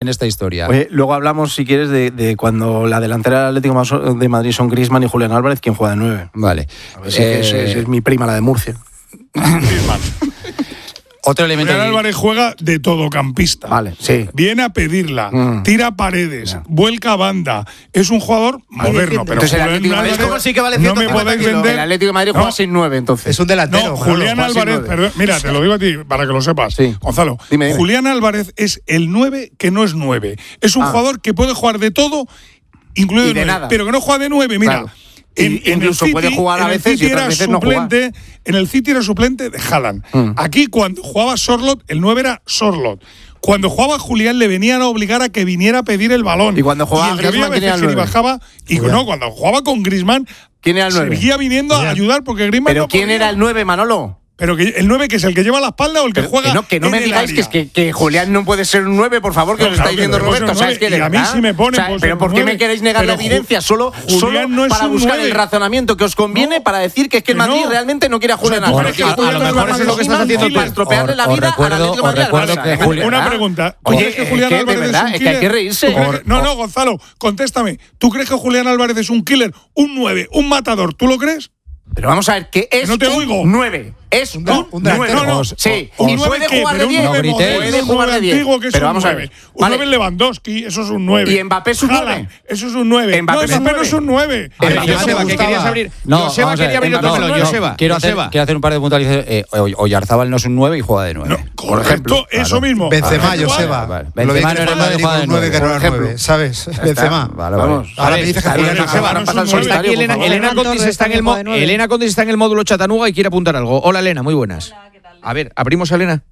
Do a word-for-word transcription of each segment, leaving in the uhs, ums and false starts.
en esta historia. Oye, luego hablamos, si quieres, de, de cuando la delantera del Atlético de Madrid son Griezmann y Julián Álvarez, quien juega de nueve. Vale. A ver si, Eh, es, si es mi prima, la de Murcia. Griezmann. Otro elemento. Julián Álvarez juega de todocampista. Vale, sí. Viene a pedirla, Mm. tira paredes, Ya. vuelca banda. Es un jugador moderno, pero Entonces, el Julián Atlético de Madrid, Álvarez ¿cómo sí que vale no ciento me cincuenta podéis kilos? vender. El Atlético de Madrid No. juega sin nueve, entonces. Es un delantero. No, Manolo, Julián juega sin Álvarez, nueve. perdón, mira, te lo digo a ti para que lo sepas, Sí. Gonzalo. Dime, dime. Julián Álvarez es el nueve que no es nueve. Es un Ah. jugador que puede jugar de todo, incluido Y de nueve, nada. pero que no juega de nueve. Mira, Claro. en, Y- en el incluso City, puede jugar a en el veces y City otras era veces no juega. suplente, en el City era suplente de Haaland. Mm. Aquí cuando jugaba Sorloth, el nueve era Sorloth. Cuando jugaba Julián le venían a obligar a que viniera a pedir el balón. Y cuando jugaba y el que había Griezmann, ¿quién veces era el que ni nueve? bajaba y Julián. no, cuando jugaba con Griezmann ¿Quién era el nueve? seguía viniendo a ayudar porque Griezmann ¿Pero no quién podía. era el nueve, Manolo? Pero que el nueve que es el que lleva la espalda o el que Pero juega que no, que no en me el digáis área. que, es que, que Julián no puede ser un nueve, por favor, que No, os está claro que diciendo no puede ser Roberto. un O sea, es que nueve, de y a mí verdad. sí me ponen O sea, por ser pero un ¿por qué nueve. me queréis negar Pero la evidencia? Solo, Julián solo no es para un buscar nueve. el razonamiento que os conviene No. para decir que es que el Que Madrid no. realmente no quiere a Julián O sea, ¿tú Álvarez. crees que A- a Julián lo mejor Álvarez eso es lo que es estás un haciendo killer? para estropearle la Os vida recuerdo- al Atlético de os Madrid. recuerdo al Barça. que De Julián- Una verdad. pregunta. ¿Tú Oye, crees que eh, Julián que de Álvarez verdad, es un es que hay que killer? reírse. ¿Tú crees Or- que- No, no, Gonzalo, contéstame. ¿Tú crees que Julián Álvarez es un killer, un nueve, un matador? ¿Tú lo crees? Pero vamos a ver, ¿qué es no te oigo. un nueve? Es un, No, un nueve. delantero. no, no. Os- Sí, os- y ¿Un nueve puede qué? jugar de Pero un diez. nueve gritéis. moderno, Puede un jugar nueve de diez. antiguo que es Pero un vamos a ver. nueve. Un Vale. nueve Lewandowski, eso es un nueve. ¿Y Mbappé es un Haaland, nueve? eso es un nueve. Mbappé No, es un Mbappé no es un nueve. A ver, Mbappé Joseba, me que gustaba. querías abrir. No, Joseba vamos a ver, quería abrir Mbappé otro no, melón. no, Joseba. Quiero hacer, Joseba. quiero hacer un par de puntualizaciones. Eh, Oy- Oyarzabal no es un nueve y juega de nueve. No, correcto, eso Claro. mismo. Benzema, Igual. Joseba. Vale. Lo bien Benzema que no era está nueve, Madrid juega con de un nueve que no nueve, era por nueve, ¿sabes? Benzema. Vale, vale. Vamos. Ahora A me ver, dices que está Julián bien, Álvarez. Joseba, Ahora no pasa es un al nueve. solitario, Aquí Elena, por favor. Elena Condis está en el mo- Elena Condis está en el módulo Chattanooga y quiere apuntar algo. Hola Elena, muy buenas. A ver, abrimos a Elena.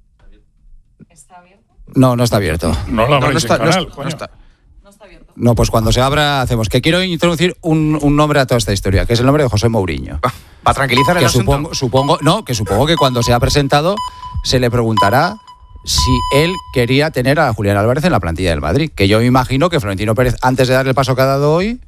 No, no está abierto. No lo No, abréis no está, en no canal, está, coño. no está. No, pues cuando se abra hacemos. Que quiero introducir un, un nombre a toda esta historia, que es el nombre de José Mourinho. Para tranquilizar el Que asunto. supongo, supongo, no, que supongo que cuando sea presentado se le preguntará si él quería tener a Julián Álvarez en la plantilla del Madrid. Que yo me imagino que Florentino Pérez, antes de darle el paso que ha dado hoy,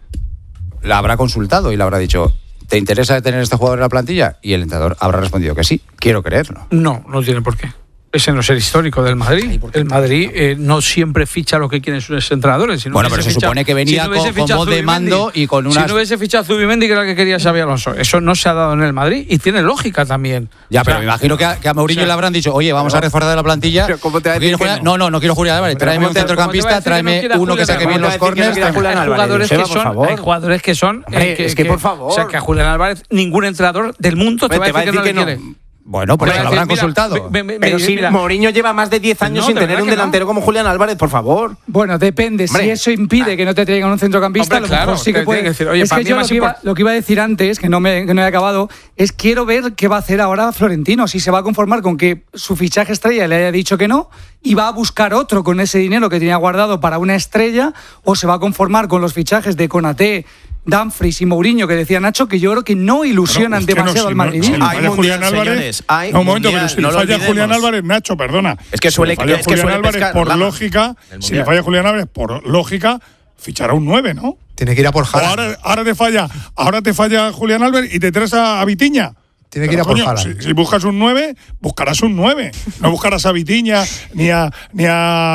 la habrá consultado y le habrá dicho: ¿te interesa tener a este jugador en la plantilla? Y el entrenador habrá respondido que sí, quiero creerlo. No, no tiene por qué. Ese no es el histórico del Madrid. El Madrid eh, no siempre ficha lo que quieren sus entrenadores. Si no Bueno, hubiese pero se supone que venía hubiese con- con fichado voz de Zubimendi, mando y con unas- Si no hubiese fichado Zubimendi, que era lo que quería Xabi Alonso. Eso no se ha dado en el Madrid y tiene lógica también. Ya, O pero sea, me imagino que a, que a Mourinho o sea, le habrán dicho: oye, vamos a reforzar la plantilla. Pero ¿cómo te va a decir ¿Quieres que Julián? no? No, no, no quiero Julián Álvarez. Pero Tráeme ¿cómo un te- centrocampista, ¿cómo te va a tráeme decir que no quiere uno que saque Julián bien los Álvarez? ¿Cómo te va a decir que no corners. quiere Julián hay Álvarez? jugadores que Joseba, por son, favor. hay jugadores que son, Hombre, eh, que, es que, por favor. O sea, que a Julián Álvarez ningún entrenador del mundo te va a decir que no le quiere. Bueno, pues Te va lo a decir, habrán mira, consultado. me- me- me- Pero si mira, Mourinho lleva más de diez años No, sin de tener verdad un que delantero no. como Julián Álvarez, por favor. Bueno, depende. Hombre. Si eso impide que no te traigan un centrocampista, Hombre, a lo mejor claro, sí que te puede. tiene que decir, oye, es para que mí yo más lo que, iba, import- lo que iba a decir antes, que no, me, que no he acabado, es quiero ver qué va a hacer ahora Florentino. Si se va a conformar con que su fichaje estrella le haya dicho que no y va a buscar otro con ese dinero que tenía guardado para una estrella, o se va a conformar con los fichajes de Konaté, Dumfries y Mourinho, que decía Nacho, que yo creo que no ilusionan Pero, es que no, demasiado si al no- madridismo. si le Hay falla mundial, Julián Álvarez. señores, hay No, un momento, mundial, pero si no le lo falla olvidemos. Julián Álvarez, Nacho, perdona. Es que Si suele- le falla es que Julián suele Álvarez, pescar por Lama, lógica, del si le mundial. falla Julián Álvarez, por lógica, fichará un nueve, ¿no? Tiene que ir a por O Haaland. ahora, ahora te falla, ahora te falla Julián Álvarez y te traes a, a Vitiña. Tiene que ir a Pero, por coño, Haaland. si, si buscas un nueve, buscarás un nueve. No buscarás a Vitiña, ni a, ni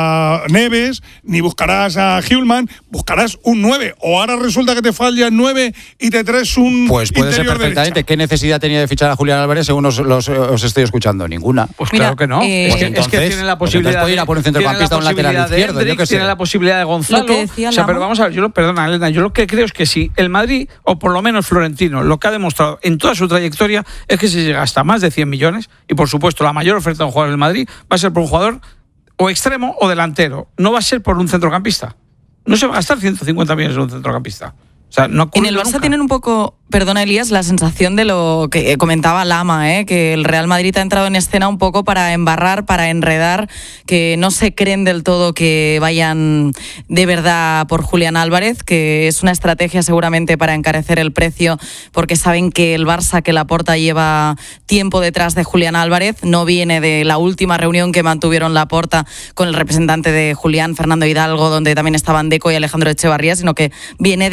a Neves, ni buscarás a Hjulman, buscarás un nueve. O ahora resulta que te falla el nueve y te traes un Pues puede ser interior perfectamente. derecha. ¿Qué necesidad tenía de fichar a Julián Álvarez según os, los, os estoy escuchando? Ninguna. Pues Mira, claro que no. eh, es, Pues que, es que entonces- tiene la pues posibilidad. entonces puede ir a por un centrocampista o un tiene la lateral posibilidad de izquierdo, yo Hendrix, qué sé. Tiene la posibilidad de Gonzalo. Lo que decía o sea, Lama. pero vamos a ver, yo lo, perdona, Elena, yo lo que creo es que si el Madrid, o por lo menos Florentino, lo que ha demostrado en toda su trayectoria es que si llega hasta más de cien millones, y por supuesto la mayor oferta de un jugador del Madrid va a ser por un jugador o extremo o delantero. No va a ser por un centrocampista. No se va a gastar ciento cincuenta millones en un centrocampista. O sea, no ha En ocurrido el Barça nunca. tienen un poco, perdona Elías, la sensación de lo que comentaba Lama, ¿eh? Que el Real Madrid ha entrado en escena un poco para embarrar, para enredar, que no se creen del todo que vayan de verdad por Julián Álvarez, que es una estrategia seguramente para encarecer el precio, porque saben que el Barça, que Laporta lleva tiempo detrás de Julián Álvarez, no viene de la última reunión que mantuvieron Laporta con el representante de Julián, Fernando Hidalgo, donde también estaban Deco y Alejandro Echevarría, sino que viene de atrás.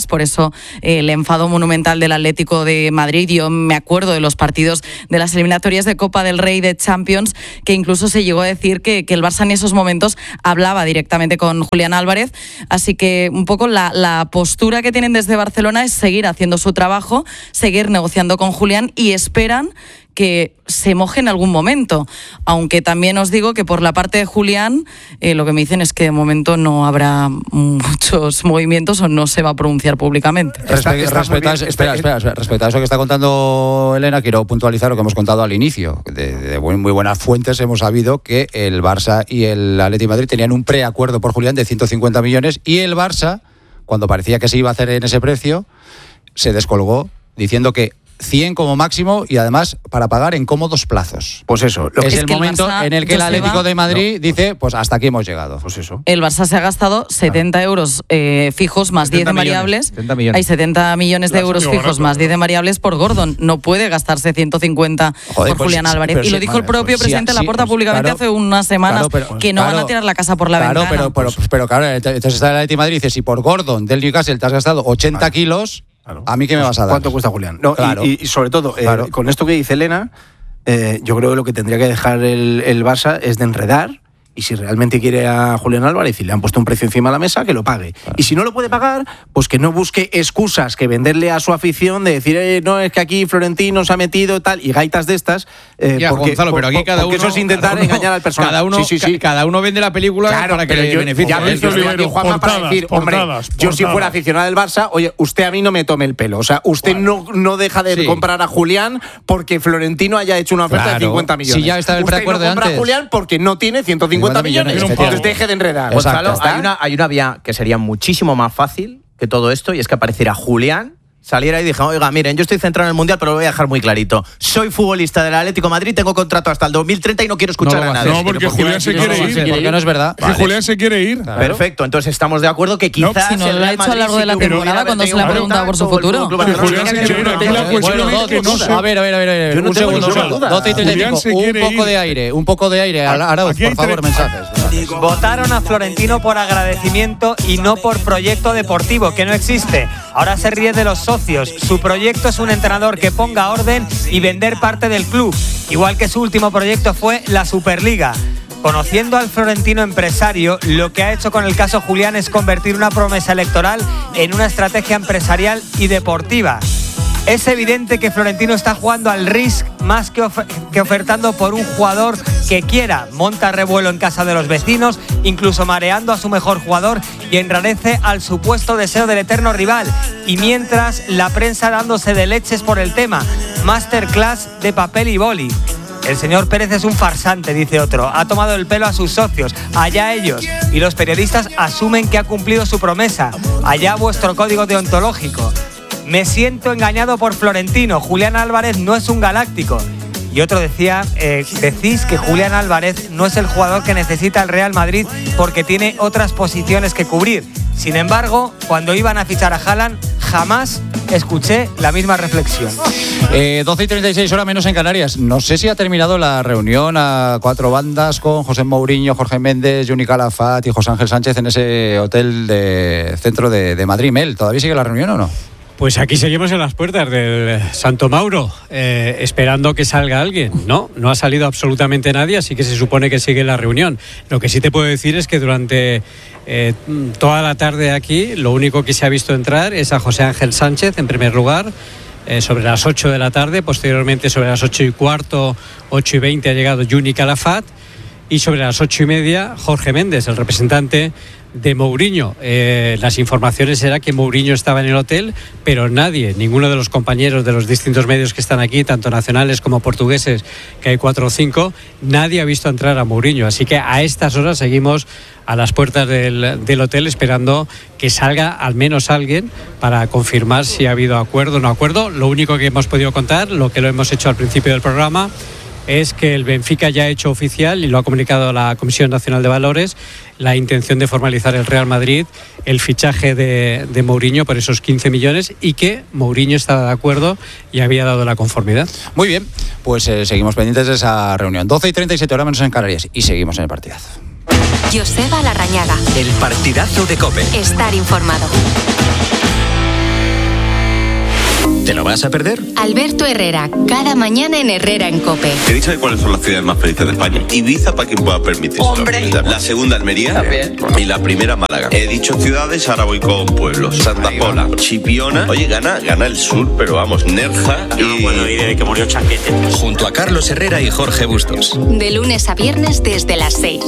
Bruselas, por eso eh, el enfado monumental del Atlético de Madrid. Yo me acuerdo de los partidos de las eliminatorias de Copa del Rey, de Champions, que incluso se llegó a decir que, que el Barça en esos momentos hablaba directamente con Julián Álvarez. Así que un poco la, la postura que tienen desde Barcelona es seguir haciendo su trabajo, seguir negociando con Julián, y esperan que se moje en algún momento, aunque también os digo que por la parte de Julián eh, lo que me dicen es que de momento no habrá muchos movimientos o no se va a pronunciar públicamente. Respe- está respecto, a, espera, espera, espera, respecto a eso que está contando Elena, quiero puntualizar lo que hemos contado al inicio. De, de muy buenas fuentes hemos sabido que el Barça y el Atlético de Madrid tenían un preacuerdo por Julián de ciento cincuenta millones, y el Barça, cuando parecía que se iba a hacer en ese precio, se descolgó diciendo que cien como máximo, y además para pagar en cómodos plazos. Pues eso. Lo es que el momento el en el que el Atlético de Madrid no. dice, pues hasta aquí hemos llegado. Pues eso. El Barça se ha gastado setenta euros eh, fijos más diez de variables. setenta millones. Hay setenta millones de euros fijos barato, más diez de variables por Gordon. No puede gastarse ciento cincuenta Joder, por pues, Julián Álvarez. Y lo dijo sí, el propio pues, presidente sí, Laporta sí, públicamente pues, claro, hace unas semanas, claro, pero, que no claro, van a tirar la casa por la claro, ventana. Pero, pero, pero, pero claro, entonces está el Atlético de Madrid y dice, si por Gordon del Newcastle te has gastado ochenta vale. kilos... Claro. ¿A mí qué me vas a dar? ¿Cuánto cuesta Julián? No, claro. y, y sobre todo, claro. eh, con esto que dice Elena, eh, yo creo que lo que tendría que dejar el, el Barça es de enredar, y si realmente quiere a Julián Álvarez y le han puesto un precio encima de la mesa, que lo pague. Claro. Y si no lo puede pagar, pues que no busque excusas que venderle a su afición de decir, eh, no, es que aquí Florentino se ha metido tal, y gaitas de estas. Eh, ya, porque, Gonzalo, pero aquí por, cada porque uno, eso es intentar uno, engañar al personal. Cada uno, sí, sí, sí. Ca, cada uno vende la película claro, para que le beneficie. Ya ves, yo estoy aquí, Juanma, para decir, hombre, portadas, yo portadas. Si fuera aficionado del Barça, oye, usted a mí no me tome el pelo. O sea, usted vale. no, no deja de sí. comprar a Julián porque Florentino haya hecho una oferta claro. de cincuenta millones. Si ya está el preacuerdo usted no compra antes. a Julián porque no tiene ciento cincuenta millones. Entonces deje de enredar. Gonzalo, hay una, hay una vía que sería muchísimo más fácil que todo esto, y es que apareciera Julián, saliera y dijera, oiga, miren, yo estoy centrado en el Mundial, pero lo voy a dejar muy clarito. Soy futbolista del Atlético de Madrid, tengo contrato hasta el dos mil treinta y no quiero escuchar no a nadie. No, porque Julián se quiere ir. Porque no es verdad. Vale. Julián se quiere ir. Claro. Perfecto, entonces estamos de acuerdo que quizás... No, si no lo ha hecho a lo largo de la temporada cuando se le ha preguntado por su futuro. Julián se quiere ir. Aquí la cuestión es que no sé. A ver, a ver, a ver. Un segundo. doce y treinta y cinco. Un poco de aire, un poco de aire. Arauz, por favor, mensajes. Votaron a Florentino por agradecimiento y no por proyecto deportivo, que no existe. Ahora se ríe de los socios. Su proyecto es un entrenador que ponga orden y vender parte del club, igual que su último proyecto fue la Superliga. Conociendo al florentino empresario, lo que ha hecho con el caso Julián es convertir una promesa electoral en una estrategia empresarial y deportiva. Es evidente que Florentino está jugando al risk más que, of- que ofertando por un jugador que quiera. Monta revuelo en casa de los vecinos, incluso mareando a su mejor jugador, y enrarece al supuesto deseo del eterno rival. Y mientras, la prensa dándose de leches por el tema. Masterclass de papel y boli. El señor Pérez es un farsante, dice otro. Ha tomado el pelo a sus socios, allá ellos. Y los periodistas asumen que ha cumplido su promesa. Allá vuestro código deontológico. Me siento engañado por Florentino. Julián Álvarez no es un galáctico. Y otro decía, eh, decís que Julián Álvarez no es el jugador que necesita el Real Madrid porque tiene otras posiciones que cubrir. Sin embargo, cuando iban a fichar a Haaland, jamás escuché la misma reflexión. Eh, doce y treinta y seis, hora menos en Canarias. No sé si ha terminado la reunión a cuatro bandas con José Mourinho, Jorge Méndez, Johnny Calafat y José Ángel Sánchez en ese hotel de centro de, de Madrid. Mel, ¿todavía sigue la reunión o no? Pues aquí seguimos en las puertas del Santo Mauro, eh, esperando que salga alguien. No, no ha salido absolutamente nadie, así que se supone que sigue la reunión. Lo que sí te puedo decir es que durante eh, toda la tarde aquí, lo único que se ha visto entrar es a José Ángel Sánchez, en primer lugar, eh, sobre las ocho de la tarde. Posteriormente, sobre las ocho y cuarto, ocho y veinte, ha llegado Johnny Calafat. Y sobre las ocho y media, Jorge Méndez, el representante de Mourinho. Eh, las informaciones eran que Mourinho estaba en el hotel, pero nadie, ninguno de los compañeros de los distintos medios que están aquí, tanto nacionales como portugueses, que hay cuatro o cinco, nadie ha visto entrar a Mourinho. Así que a estas horas seguimos a las puertas del, del hotel esperando que salga al menos alguien para confirmar si ha habido acuerdo o no acuerdo. Lo único que hemos podido contar, lo que lo hemos hecho al principio del programa, es que el Benfica ya ha hecho oficial, y lo ha comunicado la Comisión Nacional de Valores, la intención de formalizar el Real Madrid el fichaje de, de Mourinho por esos quince millones, y que Mourinho estaba de acuerdo y había dado la conformidad. Muy bien, pues eh, seguimos pendientes de esa reunión. doce y treinta y siete, horas menos en Canarias, y seguimos en el partidazo. Joseba Larrañaga. El partidazo de COPE. Estar informado. ¿Te lo vas a perder? Alberto Herrera, cada mañana en Herrera en COPE. He dicho de cuáles son las ciudades más felices de España. Ibiza para quien pueda permitirse. ¡Hombre! La segunda Almería y la primera Málaga. He dicho ciudades, ahora voy con pueblos. Santa Pola, Chipiona. Oye, gana, gana el sur, pero vamos, Nerja y... No puedo ir desde que murió Chanquete. Junto a Carlos Herrera y Jorge Bustos. De lunes a viernes desde las seis.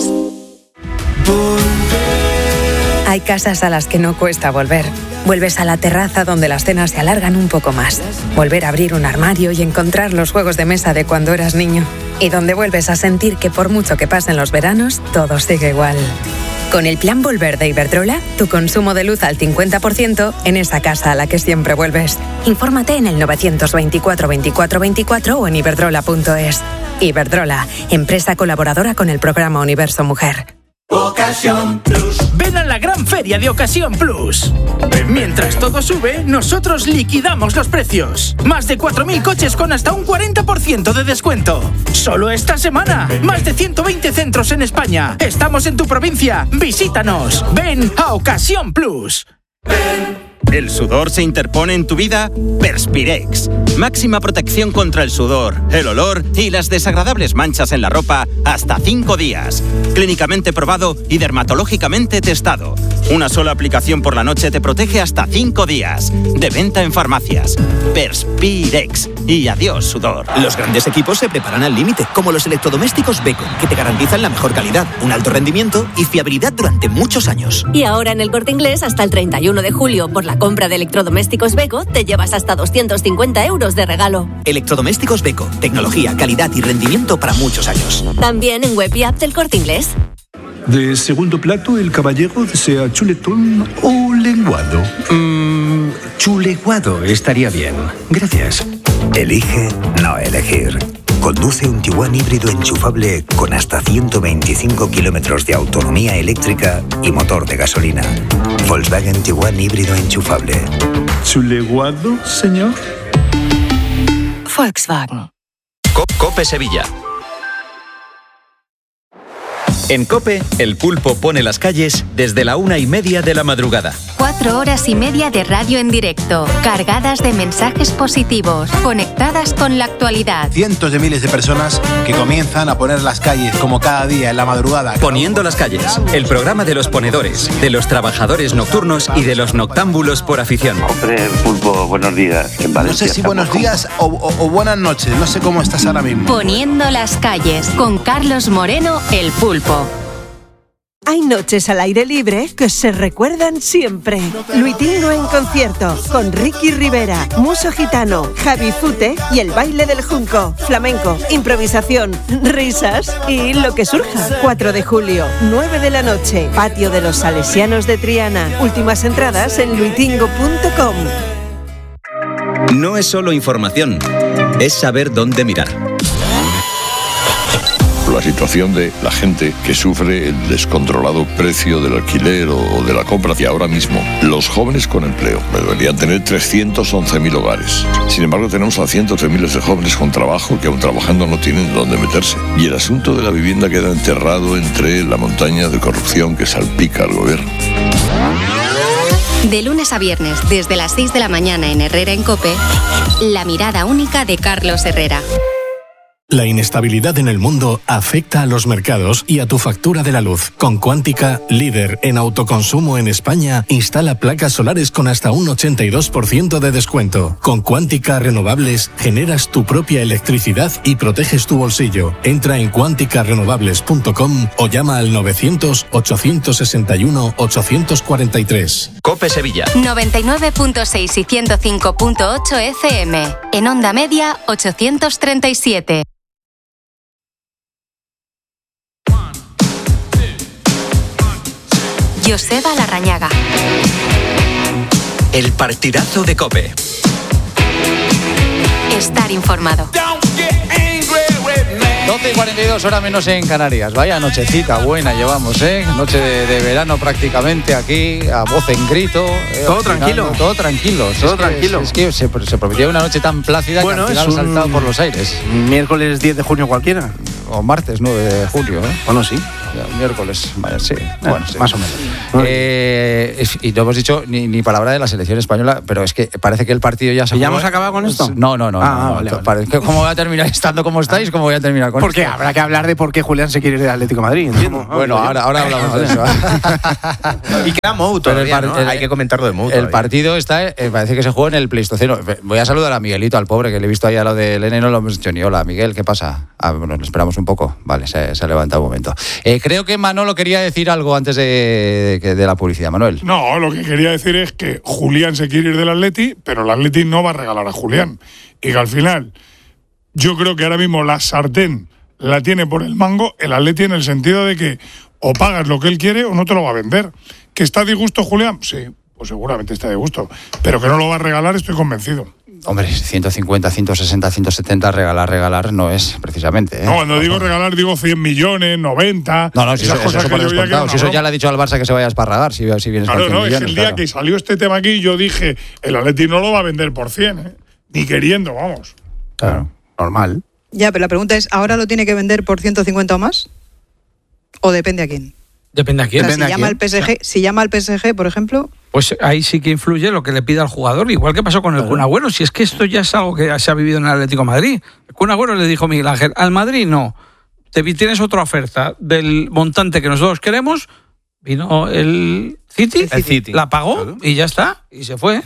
Hay casas a las que no cuesta volver. Vuelves a la terraza donde las cenas se alargan un poco más. Volver a abrir un armario y encontrar los juegos de mesa de cuando eras niño. Y donde vuelves a sentir que por mucho que pasen los veranos, todo sigue igual. Con el plan Volver de Iberdrola, tu consumo de luz al cincuenta por ciento en esa casa a la que siempre vuelves. Infórmate en el novecientos veinticuatro veinticuatro veinticuatro o en iberdrola punto es. Iberdrola, empresa colaboradora con el programa Universo Mujer. Ocasión Plus. Ven a la gran feria de Ocasión Plus. Mientras todo sube, nosotros liquidamos los precios. Más de cuatro mil coches con hasta un cuarenta por ciento de descuento. Solo esta semana. Más de ciento veinte centros en España. Estamos en tu provincia. Visítanos. Ven a Ocasión Plus. ¿El sudor se interpone en tu vida? Perspirex. Máxima protección contra el sudor, el olor y las desagradables manchas en la ropa hasta cinco días. Clínicamente probado y dermatológicamente testado. Una sola aplicación por la noche te protege hasta cinco días. De venta en farmacias. Perspirex. Y adiós, sudor. Los grandes equipos se preparan al límite, como los electrodomésticos Beko, que te garantizan la mejor calidad, un alto rendimiento y fiabilidad durante muchos años. Y ahora en el Corte Inglés, hasta el treinta y uno de julio, por la compra de electrodomésticos Beko, te llevas hasta doscientos cincuenta euros de regalo. Electrodomésticos Beko, tecnología, calidad y rendimiento para muchos años. También en web y app del Corte Inglés. De segundo plato, el caballero desea chuletón o lenguado. Mmm, chuleguado estaría bien. Gracias. Elige no elegir. Conduce un Tiguan híbrido enchufable con hasta ciento veinticinco kilómetros de autonomía eléctrica y motor de gasolina. Volkswagen Tiguan híbrido enchufable. ¿Chuleguado, señor? Volkswagen. COPE Sevilla. En COPE, el pulpo pone las calles desde la una y media de la madrugada. Cuatro horas y media de radio en directo, cargadas de mensajes positivos, conectadas con la actualidad. Cientos de miles de personas que comienzan a poner las calles como cada día en la madrugada. Poniendo las calles, el programa de los ponedores, de los trabajadores nocturnos y de los noctámbulos por afición. Hombre, pulpo, buenos días. En no sé si buenos días o, o, o buenas noches, no sé cómo estás ahora mismo. Poniendo las calles, con Carlos Moreno, el pulpo. Hay noches al aire libre que se recuerdan siempre. Luitingo en concierto, con Ricky Rivera, Muso Gitano, Javi Fute y el baile del junco. Flamenco, improvisación, risas y lo que surja. cuatro de julio, nueve de la noche, Patio de los Salesianos de Triana. Últimas entradas en luitingo punto com. No es solo información, es saber dónde mirar. La situación de la gente que sufre el descontrolado precio del alquiler o de la compra. Y ahora mismo, los jóvenes con empleo deberían tener trescientos once mil hogares. Sin embargo, tenemos a cientos de miles de jóvenes con trabajo que aún trabajando no tienen dónde meterse. Y el asunto de la vivienda queda enterrado entre la montaña de corrupción que salpica al gobierno. De lunes a viernes, desde las seis de la mañana en Herrera en COPE, la mirada única de Carlos Herrera. La inestabilidad en el mundo afecta a los mercados y a tu factura de la luz. Con Cuántica, líder en autoconsumo en España, instala placas solares con hasta un ochenta y dos por ciento de descuento. Con Cuántica Renovables generas tu propia electricidad y proteges tu bolsillo. Entra en cuántica renovables punto com o llama al novecientos, ochocientos sesenta y uno, ochocientos cuarenta y tres. COPE Sevilla. noventa y nueve punto seis y ciento cinco punto ocho F M. En onda media, ochocientos treinta y siete. Joseba Larrañaga. El partidazo de COPE. Estar informado. doce y cuarenta y dos, hora menos en Canarias. Vaya nochecita buena llevamos, ¿eh? Noche de, de verano prácticamente aquí, a voz en grito. Eh, todo tranquilo. Todo tranquilo. Todo es tranquilo. Que, es, es que se, se prometía una noche tan plácida bueno, que al final es un... ha saltado por los aires. Miércoles diez de junio cualquiera. O martes nueve de junio, ¿eh? Bueno, sí. Ya, miércoles, vaya, sí. Eh, bueno, sí. Más o menos. Eh, Eh, es- y no hemos dicho ni, ni palabra de la selección española, pero es que parece que el partido ya se ¿Y ya jugó- hemos acabado con esto? No, no, no. Ah, no, no. vale, vale. Parece que ¿cómo voy a terminar estando como estáis? ¿Cómo voy a terminar con Porque esto? habrá que hablar de por qué Julián se quiere ir del Atlético de Madrid, entiendo. Bueno, ahora, ahora hablamos de eso. Y queda Mou Pero el todavía, par- ¿no? el- Hay que comentarlo de Mou El todavía. partido está, eh, parece que se juega en el Pleistoceno. Voy a saludar a Miguelito, al pobre, que le he visto ahí a lo del N, no lo hemos dicho ni hola. Miguel, ¿qué pasa? Ah, bueno, le esperamos un poco. Vale, se, se ha levantado un momento. Eh, creo que Manolo quería decir algo antes de, de, de la publicidad. Manuel. No, lo que quería decir es que Julián se quiere ir del Atleti, pero el Atleti no va a regalar a Julián. Y que al final, yo creo que ahora mismo la sartén la tiene por el mango el Atleti, en el sentido de que o pagas lo que él quiere o no te lo va a vender. ¿Que está a disgusto Julián? Sí, pues seguramente está de gusto. Pero que no lo va a regalar, estoy convencido. Hombre, ciento cincuenta, ciento sesenta, ciento setenta, regalar, regalar no es precisamente. ¿eh? No, cuando digo regalar, digo cien millones, noventa. No, no, si esas eso, eso, cosas eso por que yo veía que era descontado. una Si eso broma. ya le ha dicho al Barça que se vaya a esparragar, si, si vienes Claro, con cien no, es millones. el día claro. que salió este tema aquí, yo dije, el Atleti no lo va a vender por cien, ¿eh? Ni queriendo, vamos. Claro, normal. Ya, pero la pregunta es, ¿ahora lo tiene que vender por ciento cincuenta o más? ¿O depende a quién? Depende a O quién. sea, si llama al P S G, si llama al P S G, por ejemplo, Pues ahí sí que influye lo que le pida al jugador, igual que pasó con el Kun Agüero. Si es que esto ya es algo que se ha vivido en el Atlético de Madrid. El Kun Agüero le dijo a Miguel Ángel, al Madrid no, te vi- tienes otra oferta del montante que nosotros queremos. Vino el City, El City. la pagó y ya está, y se fue.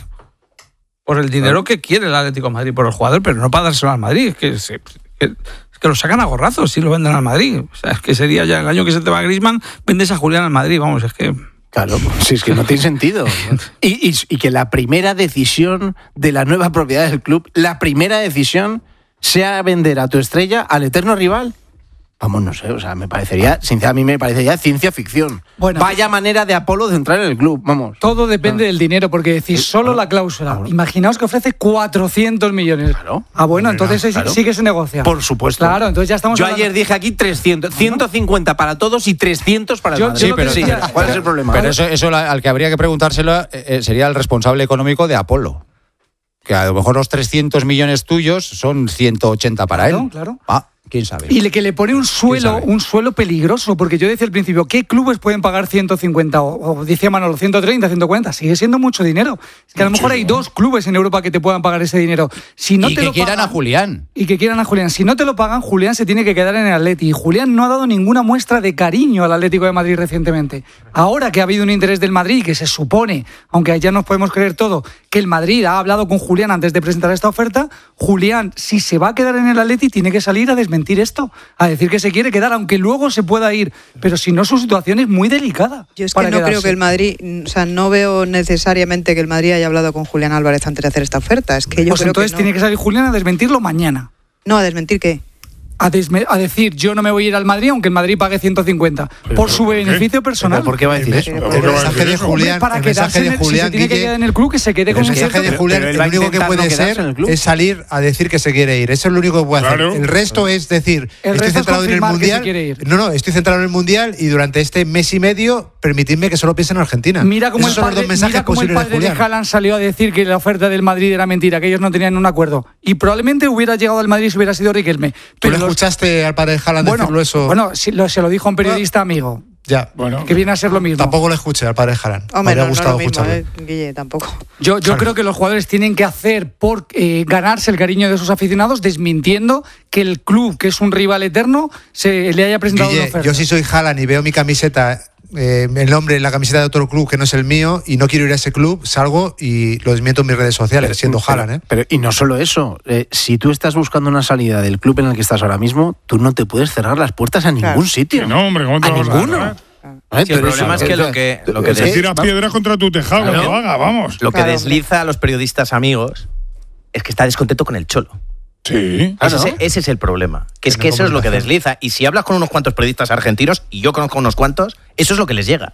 Por el dinero que quiere el Atlético de Madrid por el jugador, pero no para dárselo al Madrid. Es que, se- que- es que lo sacan a gorrazos si lo venden al Madrid. O sea, es que sería ya el año que se te va Griezmann, vendes a Julián al Madrid. Vamos, es que... Claro, si es que no tiene sentido. Y, y- y que la primera decisión de la nueva propiedad del club, la primera decisión sea vender a tu estrella al eterno rival. Vamos, no sé, o sea, me parecería, sinceramente, a mí me parecería ciencia ficción. Bueno, Vaya manera de Apolo de entrar en el club, vamos. Todo depende del dinero, porque decís solo la cláusula. Imaginaos que ofrece cuatrocientos millones. Ah, bueno, entonces sí- claro. sí que se negocia. Por supuesto. Claro, entonces ya estamos Yo hablando- ayer dije aquí trescientos, ciento cincuenta para todos y trescientos para el Yo- Madrid. yo lo que decía- ¿Cuál es el problema? Pero eso, eso la- al que habría que preguntárselo eh, eh, sería el responsable económico de Apolo. Que a lo mejor los trescientos millones tuyos son ciento ochenta para Claro, él. claro. Ah, quién sabe. Y le, que le pone un suelo, sabe? un suelo peligroso, porque yo decía al principio, ¿qué clubes pueden pagar ciento cincuenta? O, o decía Manolo, ciento treinta, ciento cuarenta. Sigue siendo mucho dinero. Es que a lo mejor hay dos clubes en Europa que te puedan pagar ese dinero. Si no y te que lo quieran pagan- a Julián. Y que quieran a Julián. Si no te lo pagan, Julián se tiene que quedar en el Atleti. Y Julián no ha dado ninguna muestra de cariño al Atlético de Madrid recientemente. Ahora que ha habido un interés del Madrid, que se supone, aunque ya nos podemos creer todo, que el Madrid ha hablado con Julián antes de presentar esta oferta, Julián, si se va a quedar en el Atleti, tiene que salir a desmentir esto, a decir que se quiere quedar, aunque luego se pueda ir. Pero si no, su situación es muy delicada. yo es que para no creo quedarse. que el Madrid, o sea, no veo necesariamente que el Madrid haya hablado con Julián Álvarez antes de hacer esta oferta. Es que yo Pues creo entonces que no. tiene que salir Julián a desmentirlo mañana. No, a desmentir qué. A, desme- a decir, yo no me voy a ir al Madrid aunque el Madrid pague ciento cincuenta. Por su beneficio personal. ¿Pero por qué va a decir eso? El mensaje de Julián, Para el quedarse mensaje en de el- si Julián, se tiene que Guille, quedar en el club, que se quede con el un mensaje de cierto- Julián, pero él el va a único que intentar puede no quedarse ser en el club. es salir a decir que se quiere ir. Eso es lo único que puede Claro. hacer. El resto es decir, El estoy resto es centrado en el confirmar que se Mundial. quiere ir. No, no, estoy centrado en el Mundial y durante este mes y medio, permitidme que solo piense en Argentina. Mira cómo Esos el son los padre, dos mensajes mira cómo el posibles de padre de Julián. Haaland salió a decir que la oferta del Madrid era mentira, que ellos no tenían un acuerdo. Y probablemente hubiera llegado al Madrid si hubiera sido Riquelme. ¿Tú Pero le los- escuchaste al padre de Haaland bueno, decirlo eso? bueno si lo- se lo dijo a un periodista amigo, Ya. Bueno, que viene a ser lo mismo. Tampoco le escuché al padre de Haaland. Me Hombre, habría no, no es gustado lo mismo, escucharlo. eh, Guille, tampoco. Yo, yo creo que los jugadores tienen que hacer por eh, ganarse el cariño de sus aficionados, desmintiendo que el club, que es un rival eterno, se le haya presentado Guille, una oferta. yo si soy Haaland y veo mi camiseta, eh, el nombre en la camiseta de otro club que no es el mío y no quiero ir a ese club, salgo y lo desmiento en mis redes sociales, siendo Pero- Haaland, ¿eh? pero- y no solo eso, eh, si tú estás buscando una salida del club en el que estás ahora mismo, tú no te puedes cerrar las puertas a ningún Claro. sitio. que no, hombre, ¿cómo te a vamos a ninguno. cerrar? ¿Eh? Sí, el Pero problema eso- es que lo que, lo que, es Te des- tiras piedras contra tu tejado, Claro. que lo haga, vamos. lo que Claro, desliza a los periodistas amigos es que está descontento con el Cholo. Sí. Ese, es, ese es el problema. Que es Que que no eso es lo que comunicación. desliza. Y si hablas con unos cuantos periodistas argentinos, y yo conozco unos cuantos, eso es lo que les llega.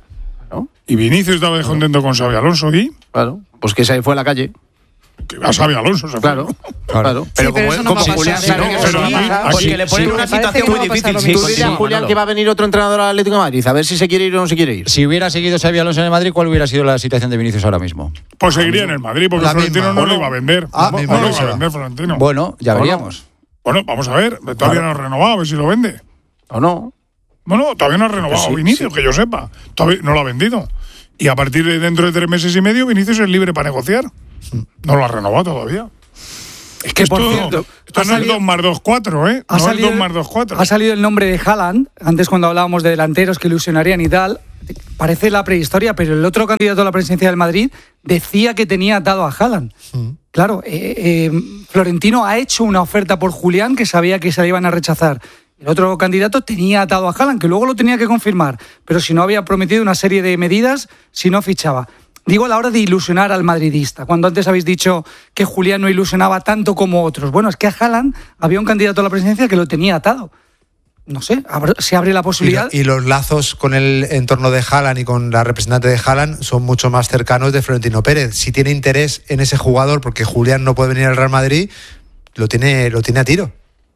Y Vinicius estaba descontento con Xabi Alonso y Claro, pues que se fue a la calle. que a Xabi Alonso se fue. Claro, claro. pero como, eso no como va a Julián pasar, sabe ¿no? que Pero eso a no mí- pasa, aquí- Porque le ponen sí. una parece situación que muy no va a pasar difícil. lo sí, mismo. Tú sí, dile a sí, Julián Manolo. que va a venir otro entrenador al Atlético de Madrid, a ver si se quiere ir o no se quiere ir. Si hubiera seguido Xabi Alonso en el Madrid, ¿cuál hubiera sido la situación de Vinicius ahora mismo? Pues seguiría en el Madrid, porque La Florentino misma. no lo iba a vender. Ah, no, misma no lo iba cosa. a vender Florentino. Bueno, ya ¿O no? veríamos. Bueno, vamos a ver. Todavía no ha renovado, a ver si lo vende. ¿O no? Bueno, todavía no ha renovado Pues sí, Vinicius, que yo sepa. Todavía no lo ha vendido. y a partir de dentro de tres meses y medio Vinicius es libre para negociar. No lo ha renovado todavía. Es que esto, por cierto, esto no salido, es dos más dos, cuatro, ¿eh? Ha no salido, es dos más dos, cuatro. Ha salido el nombre de Haaland, antes cuando hablábamos de delanteros que ilusionarían y tal. Parece la prehistoria, pero el otro candidato a la presidencia del Madrid decía que tenía atado a Haaland. Mm. Claro, eh, eh, Florentino ha hecho una oferta por Julián que sabía que se la iban a rechazar. El otro candidato tenía atado a Haaland, que luego lo tenía que confirmar, pero si no había prometido una serie de medidas si no fichaba. Digo a la hora de ilusionar al madridista, cuando antes habéis dicho que Julián no ilusionaba tanto como otros. Bueno, es que a Haaland había un candidato a la presidencia que lo tenía atado. No sé, se abre la posibilidad. Y, lo, y los lazos con el entorno de Haaland y con la representante de Haaland son mucho más cercanos de Florentino Pérez. Si tiene interés en ese jugador, porque Julián no puede venir al Real Madrid, lo tiene, lo tiene a tiro.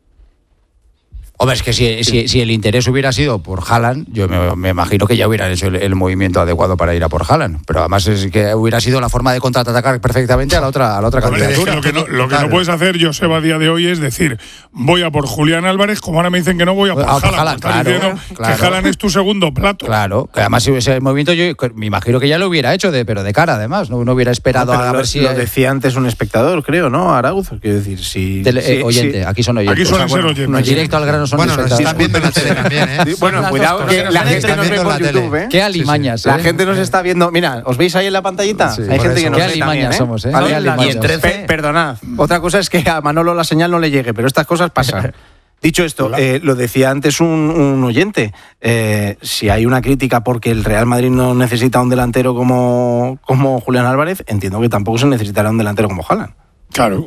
Hombre, es que si, si, si el interés hubiera sido por Haaland, yo me, me imagino que ya hubieran hecho el, el movimiento adecuado para ir a por Haaland. Pero además es que hubiera sido la forma de contraatacar perfectamente a la otra, a la otra Hombre, candidatura. Es que lo que no, lo que no puedes hacer, Joseba, a día de hoy es decir, voy a por Julián Álvarez, como ahora me dicen que no, voy a por a por Haaland. Haaland, Estás claro, diciendo claro. que Haaland es tu segundo plato. Claro, que además si ese movimiento yo me imagino que ya lo hubiera hecho, de, pero de cara además, no, no hubiera esperado no, a lo, ver si... Lo decía antes un espectador, creo, ¿no? Arauz, quiero decir, si... Tele, si eh, oyente, si, aquí son oyentes. Aquí suelen o sea, ser bueno, oyentes. Directo al grano son bueno, espectadores. En la tele también, ¿eh? Bueno, cuidado que la gente nos ve por YouTube, ¿eh? Qué alimañas, sí, sí. ¿eh? La gente nos está viendo. Mira, ¿os veis ahí en la pantallita? Sí, hay gente eso. que nos Qué ve alimañas también, ¿eh? somos, ¿eh? ¿Vale? Qué alimañas. Y en trece, perdonad. Otra cosa es que a Manolo la señal no le llegue, pero estas cosas pasan. Dicho esto, eh, lo decía antes un, un oyente, eh, si hay una crítica porque el Real Madrid no necesita un delantero como, como Julián Álvarez, entiendo que tampoco se necesitará un delantero como Haaland. Claro.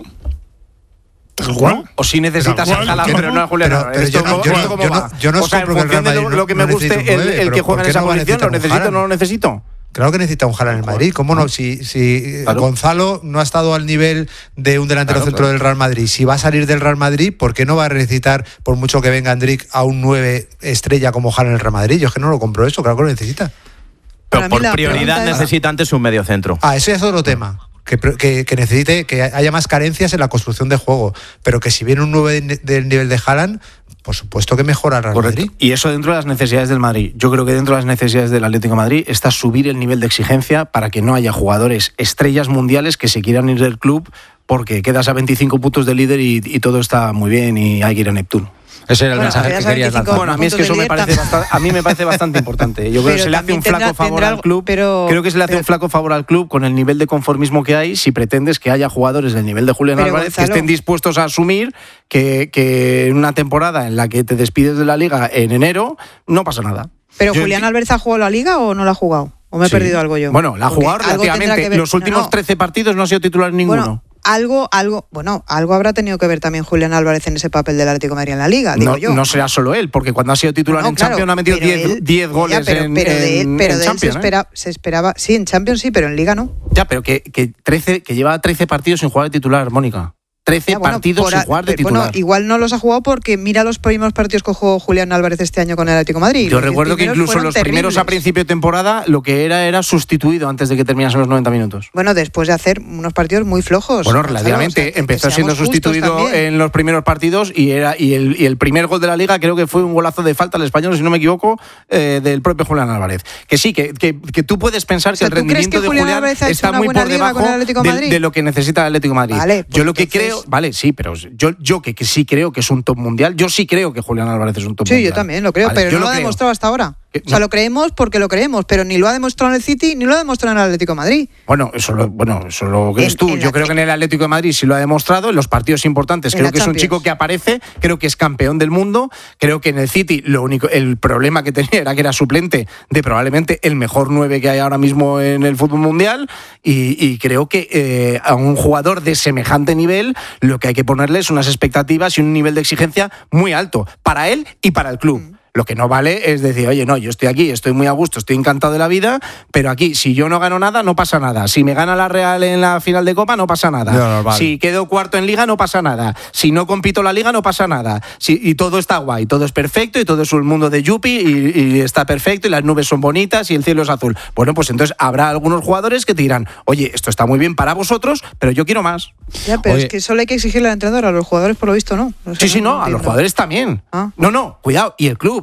¿Cuál? O si necesitas a Haaland, pero no a Julián pero, Álvarez. pero yo no, yo no, yo no, yo no o sea, en compro que el función Real de Madrid lo, lo que no me guste necesite un el, nueve, el que pero juega en ¿por qué esa no va a posición, necesitar ¿lo un necesito o Haaland? no lo necesito? Claro que necesita un Haaland en el Madrid. ¿Cómo no? Si, si claro. Gonzalo no ha estado al nivel de un delantero claro, centro claro. del Real Madrid, si va a salir del Real Madrid, ¿por qué no va a necesitar, por mucho que venga Andric, a un nueve estrella como Haaland en el Real Madrid? Yo es que no lo compro eso, claro que lo necesita. Pero por prioridad necesita antes un medio centro. Ah, eso ya es otro tema. Que, que, que necesite, que haya más carencias en la construcción de juego. Pero que si viene un nueve del nivel de Haaland, por supuesto que mejora el Real Correcto. Madrid. Y eso dentro de las necesidades del Madrid. Yo creo que dentro de las necesidades del Atlético de Madrid está subir el nivel de exigencia para que no haya jugadores estrellas mundiales que se quieran ir del club porque quedas a veinticinco puntos de líder y, y todo está muy bien y hay que ir a Neptuno. Ese era el bueno, mensaje que querías lanzar. Bueno, a mí es que eso me parece bastante, a mí me parece bastante importante. Yo creo que se le hace un flaco tendrá, favor tendrá, al club. Pero, creo que se le hace pero, un flaco favor al club con el nivel de conformismo que hay si pretendes que haya jugadores del nivel de Julián Álvarez Gonzalo, que estén dispuestos a asumir que, que en una temporada en la que te despides de la Liga en enero no pasa nada. Pero yo Julián ent- Álvarez ha jugado la Liga o no la ha jugado? ¿O me he sí. perdido algo yo? Bueno, la ha jugado relativamente. Ver, Los últimos no, no. trece partidos no ha sido titular en ninguno. Bueno, algo, algo, bueno, algo habrá tenido que ver también Julián Álvarez en ese papel del Atlético de Madrid en la Liga, digo no, yo. No será solo él, porque cuando ha sido titular no, en claro, Champions ha metido diez goles ya, pero, en, pero de él, en, pero en de él Champions. se, espera, ¿eh? se esperaba, sí, en Champions sí, pero en Liga no. Ya, pero que, que, trece, que lleva trece partidos sin jugar de titular, Mónica. trece ya, bueno, partidos sin jugar de titular. Bueno, igual no los ha jugado porque mira los primeros partidos que jugó Julián Álvarez este año con el Atlético de Madrid. Yo recuerdo que incluso los terribles. primeros a principio de temporada lo que era era sustituido antes de que terminasen los noventa minutos. Bueno, después de hacer unos partidos muy flojos. Bueno, relativamente. O sea, empezó siendo sustituido en los primeros partidos y era y el, y el primer gol de la Liga creo que fue un golazo de falta al Español, si no me equivoco, eh, del propio Julián Álvarez. Que sí, que, que, que tú puedes pensar o sea, que el rendimiento que de Julián, Julián está muy por debajo de, de lo que necesita el Atlético de Madrid. Vale, pues yo lo que entonces... creo... Vale, sí, pero yo, yo que, que sí creo que es un top mundial, yo sí creo que Julián Álvarez es un top sí, mundial. Sí, yo también lo creo, vale, pero no lo, lo ha demostrado hasta ahora. Que, o sea, no. lo creemos porque lo creemos, pero ni lo ha demostrado en el City ni lo ha demostrado en el Atlético de Madrid. Bueno, eso lo, bueno, eso lo crees en, tú. En yo creo que en el Atlético de Madrid sí lo ha demostrado, en los partidos importantes. En creo que Champions. Es un chico que aparece, creo que es campeón del mundo. Creo que en el City lo único, el problema que tenía era que era suplente de probablemente el mejor nueve que hay ahora mismo en el fútbol mundial. Y, y creo que eh, a un jugador de semejante nivel lo que hay que ponerle es unas expectativas y un nivel de exigencia muy alto para él y para el club. Mm. Lo que no vale es decir, oye, no, yo estoy aquí, estoy muy a gusto, estoy encantado de la vida, pero aquí, si yo no gano nada, no pasa nada. Si me gana la Real en la final de Copa, no pasa nada. No, no, vale. Si quedo cuarto en Liga, no pasa nada. Si no compito la Liga, no pasa nada. Si, y todo está guay, todo es perfecto y todo es un mundo de yuppie y, y está perfecto y las nubes son bonitas y el cielo es azul. Bueno, pues entonces habrá algunos jugadores que te dirán, oye, esto está muy bien para vosotros, pero yo quiero más. Ya, pero oye. Es que solo hay que exigirle al entrenador, a los jugadores por lo visto no. no sé, sí, sí, no, no a los jugadores también. ¿Ah? No, no, cuidado, y el club.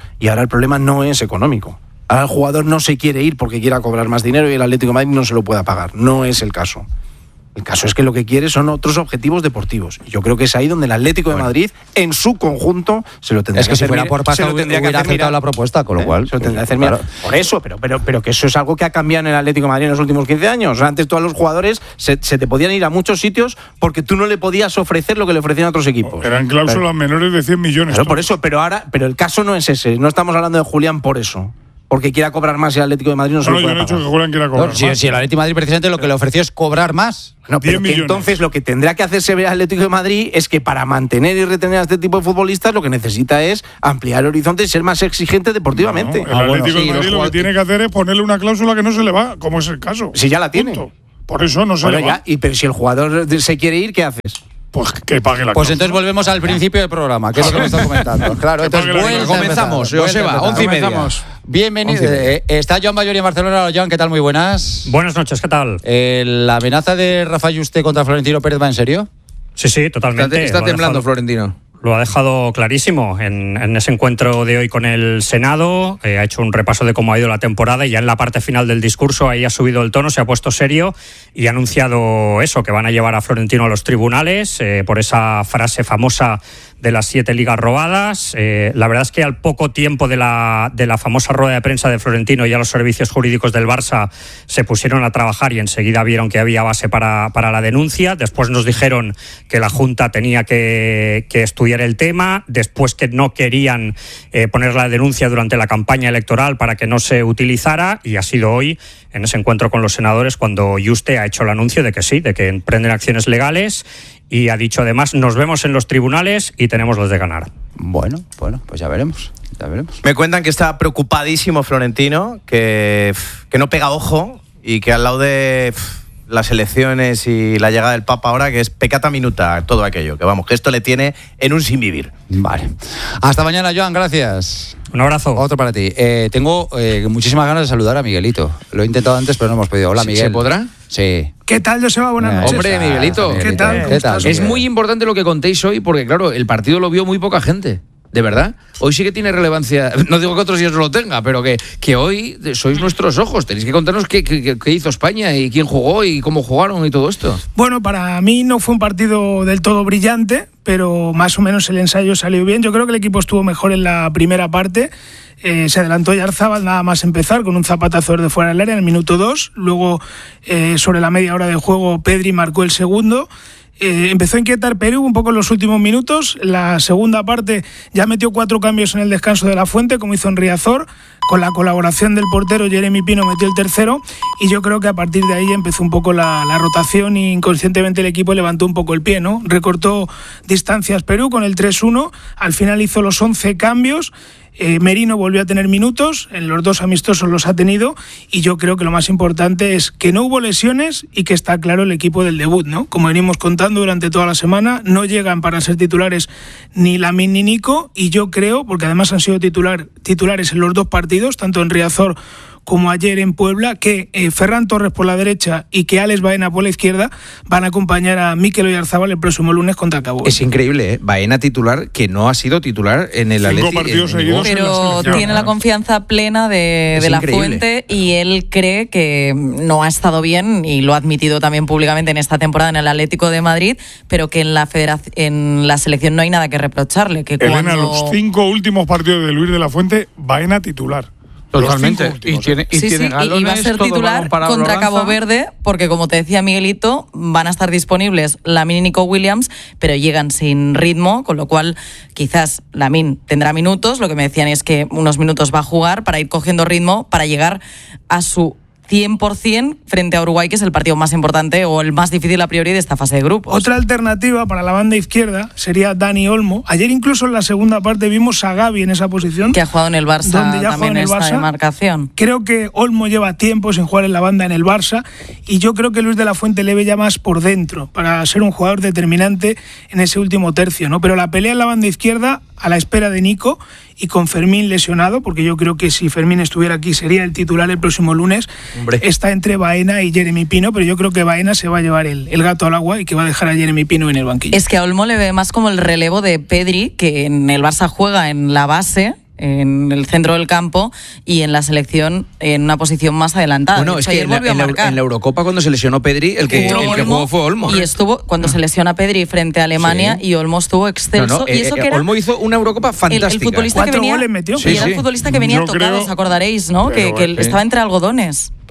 y ahora el problema no es económico. Ahora el jugador no se quiere ir porque quiera cobrar más dinero y el Atlético de Madrid no se lo pueda pagar. No es el caso. El caso es que lo que quiere son otros objetivos deportivos. Y yo creo que es ahí donde el Atlético bueno. de Madrid, en su conjunto, se lo tendría es que, que si hacer. fuera por pasta, hubiera aceptado la propuesta, con lo ¿Eh? cual. Se lo tendría que hacer claro. Por eso, pero, pero, pero que eso es algo que ha cambiado en el Atlético de Madrid en los últimos quince años. O sea, antes todos los jugadores se, se te podían ir a muchos sitios porque tú no le podías ofrecer lo que le ofrecían otros equipos. Eran cláusulas pero, menores de cien millones. Pero por eso, pero ahora, pero el caso no es ese. No estamos hablando de Julián por eso. porque quiera cobrar más y el Atlético de Madrid no se No, lo yo puede no he pagar. dicho que Julián quiera cobrar No, si, más. si el Atlético de Madrid precisamente lo que le ofreció es cobrar más. No, pero diez que millones. entonces lo que tendrá que hacerse ver al Atlético de Madrid es que para mantener y retener a este tipo de futbolistas lo que necesita es ampliar el horizonte y ser más exigente deportivamente. No, el Atlético de Madrid lo que tiene que hacer es ponerle una cláusula que no se le va, como es el caso. Si ya la tiene. Punto. Por eso no se Bueno, le va. ya, y, pero si el jugador se quiere ir, ¿qué haces? Pues que pague la Pues cláusula. entonces volvemos al principio del programa, que es lo que me estás comentando. Claro, Que entonces pague la vuelta a cláusula. empezar, Comenzamos, vuelta a Joseba, empezar. once y media. Comenzamos. Bienvenido. Once y media. Eh, está Joan Bayori en Barcelona. Hola, Joan, ¿qué tal? Muy buenas. Buenas noches, ¿qué tal? Eh, ¿La amenaza de Rafa Yuste contra Florentino Pérez va en serio? Sí, sí, totalmente. Está, está Lo ha temblando dejado- Florentino. Lo ha dejado clarísimo en, en ese encuentro de hoy con el Senado. Eh, ha hecho un repaso de cómo ha ido la temporada y ya en la parte final del discurso ahí ha subido el tono, se ha puesto serio y ha anunciado eso, que van a llevar a Florentino a los tribunales eh, por esa frase famosa de las siete ligas robadas. Eh, la verdad es que al poco tiempo de la, de la famosa rueda de prensa de Florentino, ya los servicios jurídicos del Barça se pusieron a trabajar y enseguida vieron que había base para, para la denuncia. Después nos dijeron que la Junta tenía que, que estudiar el tema, después que no querían eh, poner la denuncia durante la campaña electoral para que no se utilizara, y ha sido hoy, en ese encuentro con los senadores, cuando Yuste ha hecho el anuncio de que sí, de que emprenden acciones legales, y ha dicho además, nos vemos en los tribunales y tenemos los de ganar. Bueno, bueno, pues ya veremos. Ya veremos. Me cuentan que está preocupadísimo Florentino, que, que no pega ojo y que al lado de las elecciones y la llegada del Papa ahora, que es pecata minuta todo aquello, que vamos, que esto le tiene en un sin vivir. Vale. Hasta mañana, Joan, gracias. Un abrazo. Otro para ti. Eh, tengo eh, muchísimas ganas de saludar a Miguelito. Lo he intentado antes, pero no hemos podido. Hola, ¿Se- Miguel. ¿Se podrá? Sí. ¿Qué tal, Joseba? Buenas Eh, noches. Hombre, Miguelito. ¿Qué tal? ¿Cómo ¿Qué estás? tal? Es muy importante lo que contéis hoy porque, claro, el partido lo vio muy poca gente. De verdad. Hoy sí que tiene relevancia. No digo que otros días no lo tenga, pero que, que hoy sois nuestros ojos. Tenéis que contarnos qué, qué, qué hizo España y quién jugó y cómo jugaron y todo esto. Bueno, para mí no fue un partido del todo brillante, pero más o menos el ensayo salió bien. Yo creo que el equipo estuvo mejor en la primera parte. Eh, se adelantó Yarzábal nada más empezar con un zapatazo de fuera del área en el minuto dos. Luego, eh, sobre la media hora de juego, Pedri marcó el segundo. Eh, empezó a inquietar Perú un poco en los últimos minutos. La segunda parte ya metió cuatro cambios en el descanso de La Fuente, como hizo en Riazor. Con la colaboración del portero Jeremy Pino metió el tercero, y yo creo que a partir de ahí empezó un poco la, la rotación y inconscientemente el equipo levantó un poco el pie, ¿no? Recortó distancias Perú con el tres uno, al final hizo los once cambios. Eh, Merino volvió a tener minutos, en los dos amistosos los ha tenido, y yo creo que lo más importante es que no hubo lesiones y que está claro el equipo del debut, ¿no? Como venimos contando durante toda la semana, no llegan para ser titulares ni Lamine ni Nico, y yo creo, porque además han sido titular, titulares en los dos partidos, tanto en Riazor como ayer en Puebla, que eh, Ferran Torres por la derecha y que Alex Baena por la izquierda van a acompañar a Mikel Oyarzabal el próximo lunes contra Cabo. Es increíble, ¿eh? Baena titular, que no ha sido titular en el Cinco Atleti. partidos en seguidos ningún- Pero tiene la confianza plena de, Es de La increíble. Fuente, y él cree que no ha estado bien, y lo ha admitido también públicamente en esta temporada en el Atlético de Madrid, pero que en la federación, en la selección no hay nada que reprocharle. Que Elena, cuando... los cinco últimos partidos de Luis de la Fuente, Baena titular. Totalmente. Los cinco últimos, Y tiene- ¿eh? y Sí, sí, tiene y- y va a galones, ser todo titular balón para contra Loranza. Cabo Verde, porque como te decía Miguelito, van a estar disponibles Lamine y Nico Williams, pero llegan sin ritmo, con lo cual quizás Lamine tendrá minutos, lo que me decían es que unos minutos va a jugar para ir cogiendo ritmo, para llegar a su cien por ciento frente a Uruguay, que es el partido más importante o el más difícil a priori de esta fase de grupos. Otra alternativa para la banda izquierda sería Dani Olmo. Ayer incluso en la segunda parte vimos a Gavi en esa posición. Que ha jugado en el Barça donde ya también juega en el esta Barça. demarcación. Creo que Olmo lleva tiempo sin jugar en la banda en el Barça, y yo creo que Luis de la Fuente le ve ya más por dentro para ser un jugador determinante en ese último tercio, ¿no? Pero la pelea en la banda izquierda, a la espera de Nico y con Fermín lesionado, porque yo creo que si Fermín estuviera aquí sería el titular el próximo lunes, Hombre. está entre Baena y Jeremy Pino, pero yo creo que Baena se va a llevar el, el gato al agua y que va a dejar a Jeremy Pino en el banquillo. Es que a Olmo le ve más como el relevo de Pedri, que en el Barça juega en la base, en el centro del campo, y en la selección en una posición más adelantada. Bueno, De es hecho, que ayer en la, volvió a en la- marcar. en la Eurocopa, cuando se lesionó Pedri, el que, Jugó el que Olmo, jugó fue Olmo. Y estuvo, cuando se lesiona Pedri frente a Alemania, Sí. y Olmo estuvo excelso. No, no, y eh, eso eh, que era Olmo hizo una Eurocopa el, fantástica. el futbolista que Cuatro venía, goles metió. y Sí, era el sí. futbolista que venía Yo tocado, creo- os acordaréis, ¿no? Que, pero, que eh, estaba entre algodones.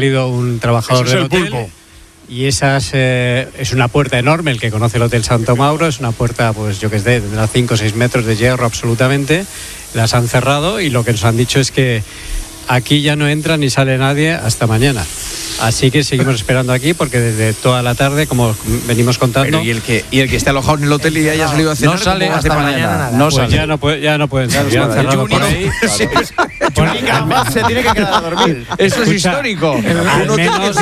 salido un trabajador Ese es del el hotel pulpo. y esas eh, es una puerta enorme. El que conoce el Hotel Santo Mauro, es una puerta, pues yo que sé, tendrá cinco o seis metros de hierro absolutamente. Las han cerrado y lo que nos han dicho es que aquí ya no entra ni sale nadie hasta mañana. Así que seguimos esperando aquí porque desde toda la tarde, como venimos contando... Pero y el que y el que esté alojado en el hotel y haya salido a cenar, no sale hasta mañana. mañana No pues sale. Ya no, puede, ya no pueden salir. Ya han cerrado por ahí. Se tiene que quedar a dormir. Eso es histórico. Al menos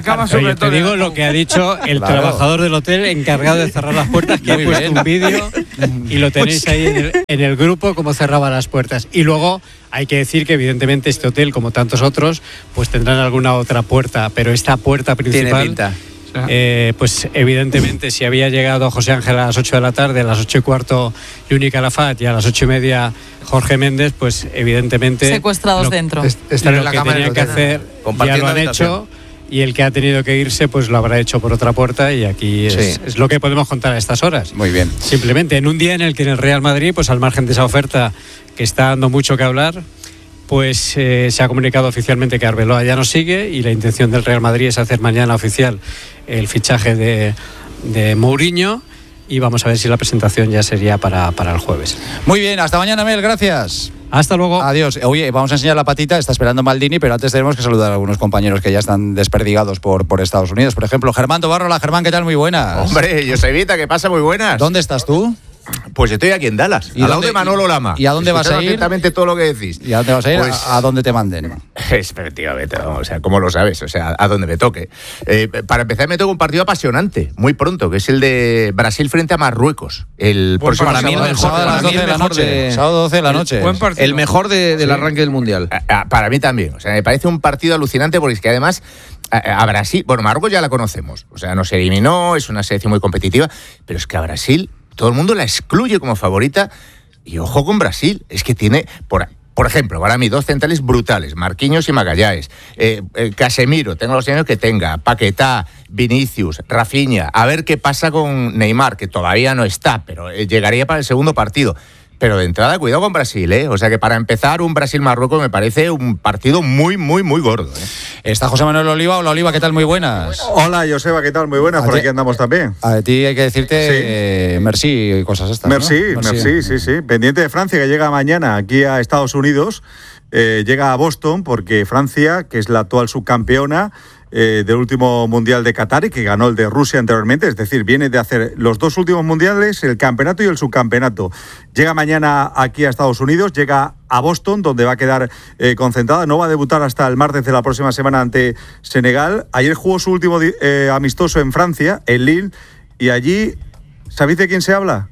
yo te digo lo que ha dicho el Claro. trabajador del hotel encargado de cerrar las puertas, que Muy ha puesto bien. un vídeo y lo tenéis ahí en el, en el grupo cómo cerraba las puertas. Y luego hay que decir que evidentemente este hotel, como tantos otros, pues tendrán alguna otra puerta, pero esta puerta principal... Tiene pinta. Eh, pues evidentemente si había llegado José Ángel a las ocho de la tarde, a las ocho y cuarto Yuni Calafat y a las ocho y media Jorge Méndez, pues evidentemente Secuestrados lo, dentro. Están lo en la que cama tenían del que hotel. hacer ya Compartiendo lo han habitación. hecho, y el que ha tenido que irse pues lo habrá hecho por otra puerta, y aquí es, Sí. es lo que podemos contar a estas horas. Muy bien. Simplemente en un día en el que en el Real Madrid, pues al margen de esa oferta que está dando mucho que hablar, pues eh, se ha comunicado oficialmente que Arbeloa ya no sigue, y la intención del Real Madrid es hacer mañana oficial el fichaje de, de Mourinho, y vamos a ver si la presentación ya sería para, para el jueves. Muy bien, hasta mañana, Mel, gracias. Hasta luego. Adiós. Oye, vamos a enseñar la patita, está esperando Maldini, pero antes tenemos que saludar a algunos compañeros que ya están desperdigados por, por Estados Unidos. Por ejemplo, Germán Tobarro. Hola, Germán, ¿qué tal? Muy buenas. Hombre, Josevita, ¿qué pasa? Muy buenas. ¿Dónde estás tú? Pues estoy aquí en Dallas, ¿Y al lado dónde- de Manolo Lama. y a dónde vas a ir? Exactamente todo lo que decís. ¿Y a dónde vas a ir? Pues- a, a dónde te manden. Efectivamente, vamos, o sea, ¿cómo lo sabes? O sea, a donde me toque. Eh, para empezar, me toca un partido apasionante, muy pronto, que es el de Brasil frente a Marruecos. El Pues próximo para mí el sábado. mejor, sábado a las para mí doce el de la mejor noche. de- Sábado doce de la noche. Buen partido. El mejor de- del arranque del Mundial. Ah, ah, Para mí también. O sea, me parece un partido alucinante porque es que además a, a Brasil, bueno, Marruecos ya la conocemos. O sea, nos eliminó, es una selección muy competitiva, pero es que a Brasil todo el mundo la excluye como favorita. Y ojo con Brasil, es que tiene, por, por ejemplo, para mí dos centrales brutales, Marquinhos y Magallanes, eh, eh, Casemiro, tenga los años que tenga, Paquetá, Vinicius, Rafinha, a ver qué pasa con Neymar, que todavía no está, pero eh, llegaría para el segundo partido. Pero de entrada, cuidado con Brasil, ¿eh? O sea que para empezar, un Brasil-Marruecos me parece un partido muy, muy, muy gordo, ¿eh? Está José Manuel Oliva. Hola, Oliva, ¿qué tal? Muy buenas. Hola, Joseba, ¿qué tal? Muy buenas, A por ti- aquí andamos también. A ti hay que decirte Sí. eh, merci y cosas estas, ¿no? Merci, merci, sí, sí. Pendiente de Francia, que llega mañana aquí a Estados Unidos, eh, llega a Boston, porque Francia, que es la actual subcampeona eh, del último Mundial de Qatar y que ganó el de Rusia anteriormente, es decir, viene de hacer los dos últimos mundiales, el campeonato y el subcampeonato. Llega mañana aquí a Estados Unidos, llega a Boston, donde va a quedar eh, concentrada. No va a debutar hasta el martes de la próxima semana ante Senegal. Ayer jugó su último eh, amistoso en Francia, en Lille, y allí, ¿sabéis de quién se habla?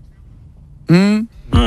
Mm.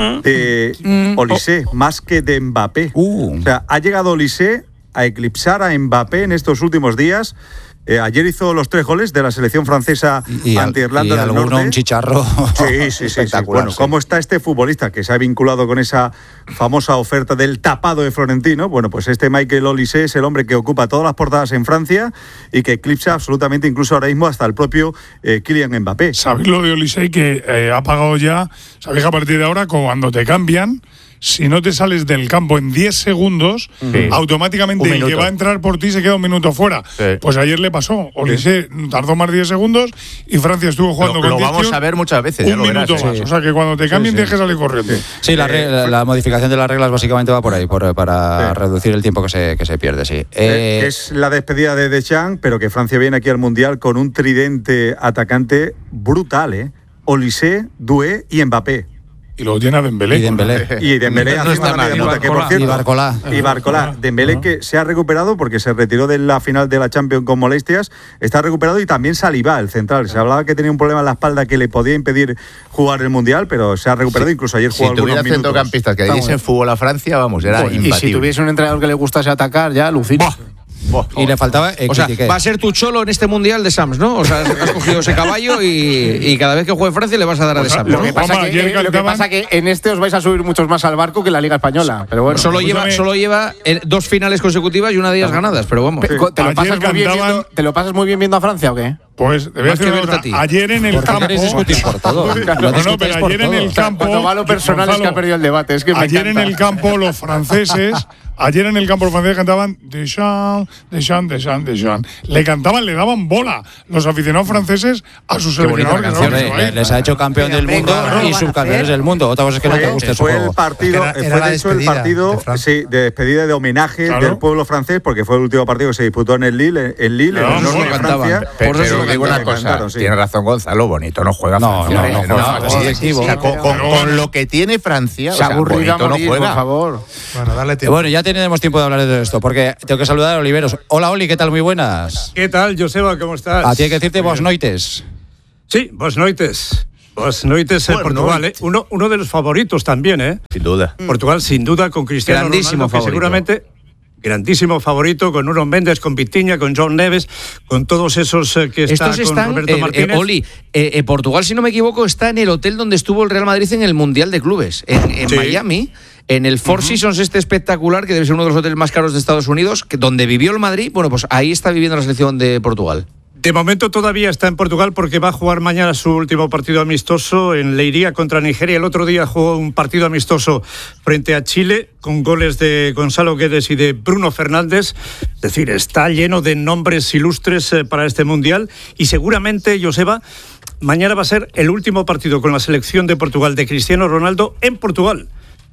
De Mm. Olise, más que de Mbappé. Uh. O sea, ha llegado Olise a eclipsar a Mbappé en estos últimos días. Eh, ayer hizo los tres goles de la selección francesa Y, al- ante y Irlanda del alguno Norte. un chicharro. Sí, sí, sí, sí. espectacular. Bueno, sí. ¿cómo está este futbolista que se ha vinculado con esa famosa oferta del tapado de Florentino? Bueno, pues este Michael Olise es el hombre que ocupa todas las portadas en Francia y que eclipsa absolutamente incluso ahora mismo hasta el propio eh, Kylian Mbappé. ¿Sabéis lo de Olisei que eh, ha pagado ya? ¿Sabéis que a partir de ahora, cuando te cambian, si no te sales del campo en diez segundos, Sí. automáticamente Un el que minuto. va a entrar por ti se queda un minuto fuera? Sí. Pues ayer le pasó. Olisei tardó más de diez segundos y Francia estuvo jugando Lo, lo con diez vamos tíos a ver muchas veces. ya un lo verás, minuto ¿eh? más. O sea que cuando te cambien sí. tienes que salir corriendo. Sí, la, re- la- la modificación de las reglas básicamente va por ahí, por, para Sí. reducir el tiempo que se, que se pierde, sí. Eh, Eh, es la despedida de Deschamps, pero que Francia viene aquí al Mundial con un tridente atacante brutal, ¿eh? Olise, Doué y Mbappé. Y luego tiene a Dembélé. Y Dembélé. Y Dembélé No encima está de la mal, media ¿no? punta, que por Barcola. cierto, Y Barcola. y Barcola. Dembélé que se ha recuperado porque se retiró de la final de la Champions con molestias, está recuperado, y también Saliba, el central. Se hablaba que tenía un problema en la espalda que le podía impedir jugar el Mundial, pero se ha recuperado, incluso ayer Si jugó algunos tuviera minutos. centrocampistas que Vamos. diesen fútbol a Francia, vamos, era Pues, y imbatible. si tuviese un entrenador que le gustase atacar, ya alucina. y le faltaba. eh, O sea, critiqué. va a ser tu cholo en este mundial de Sams, ¿no? O sea, has cogido ese caballo y, y cada vez que juegue Francia le vas a dar a de Sams, Lo ¿no? que pasa Juanma, que, ayer eh, lo que cantaban- pasa que en este os vais a subir muchos más al barco que en la Liga Española. Pero bueno. Solo lleva, escúchame. solo lleva eh, dos finales consecutivas y una de ellas ganadas, pero vamos. Pe- ¿Te lo, Ayer pasas muy bien cantaban- viendo, ¿Te lo pasas muy bien viendo a Francia o qué? Pues te voy a Más decir que una verte cosa. a ti. Ayer en el ¿Por qué campo. queréis discutir por todo? No, Lo no, discutáis pero por ayer en todo. el campo. Cuando va a lo personal es que ha Gonzalo, perdido el debate. Es que me Ayer en encanta. el campo los franceses Ayer en el campo francés cantaban Deschamps, Deschamps, Deschamps, Deschamps. Le cantaban, le daban bola los aficionados franceses a sus seleccionadores. Canción, eh, les ha hecho campeón del mundo y subcampeones del mundo. Otra cosa es que no te guste su fue juego. el partido, Era- fue era la de hecho el despedida partido de sí, de despedida de homenaje Claro. del pueblo francés, porque fue el último partido que se disputó en el Lille, en Lille, Claro, en el norte sí, de cantaban. Francia. Pero, Por eso pero lo digo una cantaron, cosa, cantaron, sí. tiene razón Gonzalo, bonito no juega No, Francia. no, ¿eh? no juega, sí, colectivo. o sea, con, con- con lo que tiene Francia, o Se ha sea, aburrido a bonito no morir, juega. por favor. Bueno, dale tiempo. Bueno, ya tenemos tiempo de hablar de todo esto, porque tengo que saludar a Oliveros. Hola, Oli, ¿qué tal? Muy buenas. ¿Qué tal, Joseba? ¿Cómo estás? A ti hay que decirte vos noites. Sí, vos noites. Vos noites en Buenas Portugal, ¿eh? noites. Uno, uno de los favoritos también, ¿eh? Sin duda. Portugal, sin duda, con Cristiano Grandísimo Ronaldo, que favorito. seguramente grandísimo favorito, con Nuno Méndez, con Vitinha, con John Neves, con todos esos eh, que están Estos con están, Roberto eh, Martínez. eh, Oli, eh, eh, Portugal, si no me equivoco, está en el hotel donde estuvo el Real Madrid en el Mundial de Clubes, en, en Sí. Miami, en el Four Seasons este espectacular, que debe ser uno de los hoteles más caros de Estados Unidos, que, donde vivió el Madrid, bueno, pues ahí está viviendo la selección de Portugal. De momento todavía está en Portugal porque va a jugar mañana su último partido amistoso en Leiria contra Nigeria. El otro día jugó un partido amistoso frente a Chile con goles de Gonzalo Guedes y de Bruno Fernández. Es decir, está lleno de nombres ilustres eh, para este Mundial y seguramente, Joseba, mañana va a ser el último partido con la selección de Portugal de Cristiano Ronaldo en Portugal.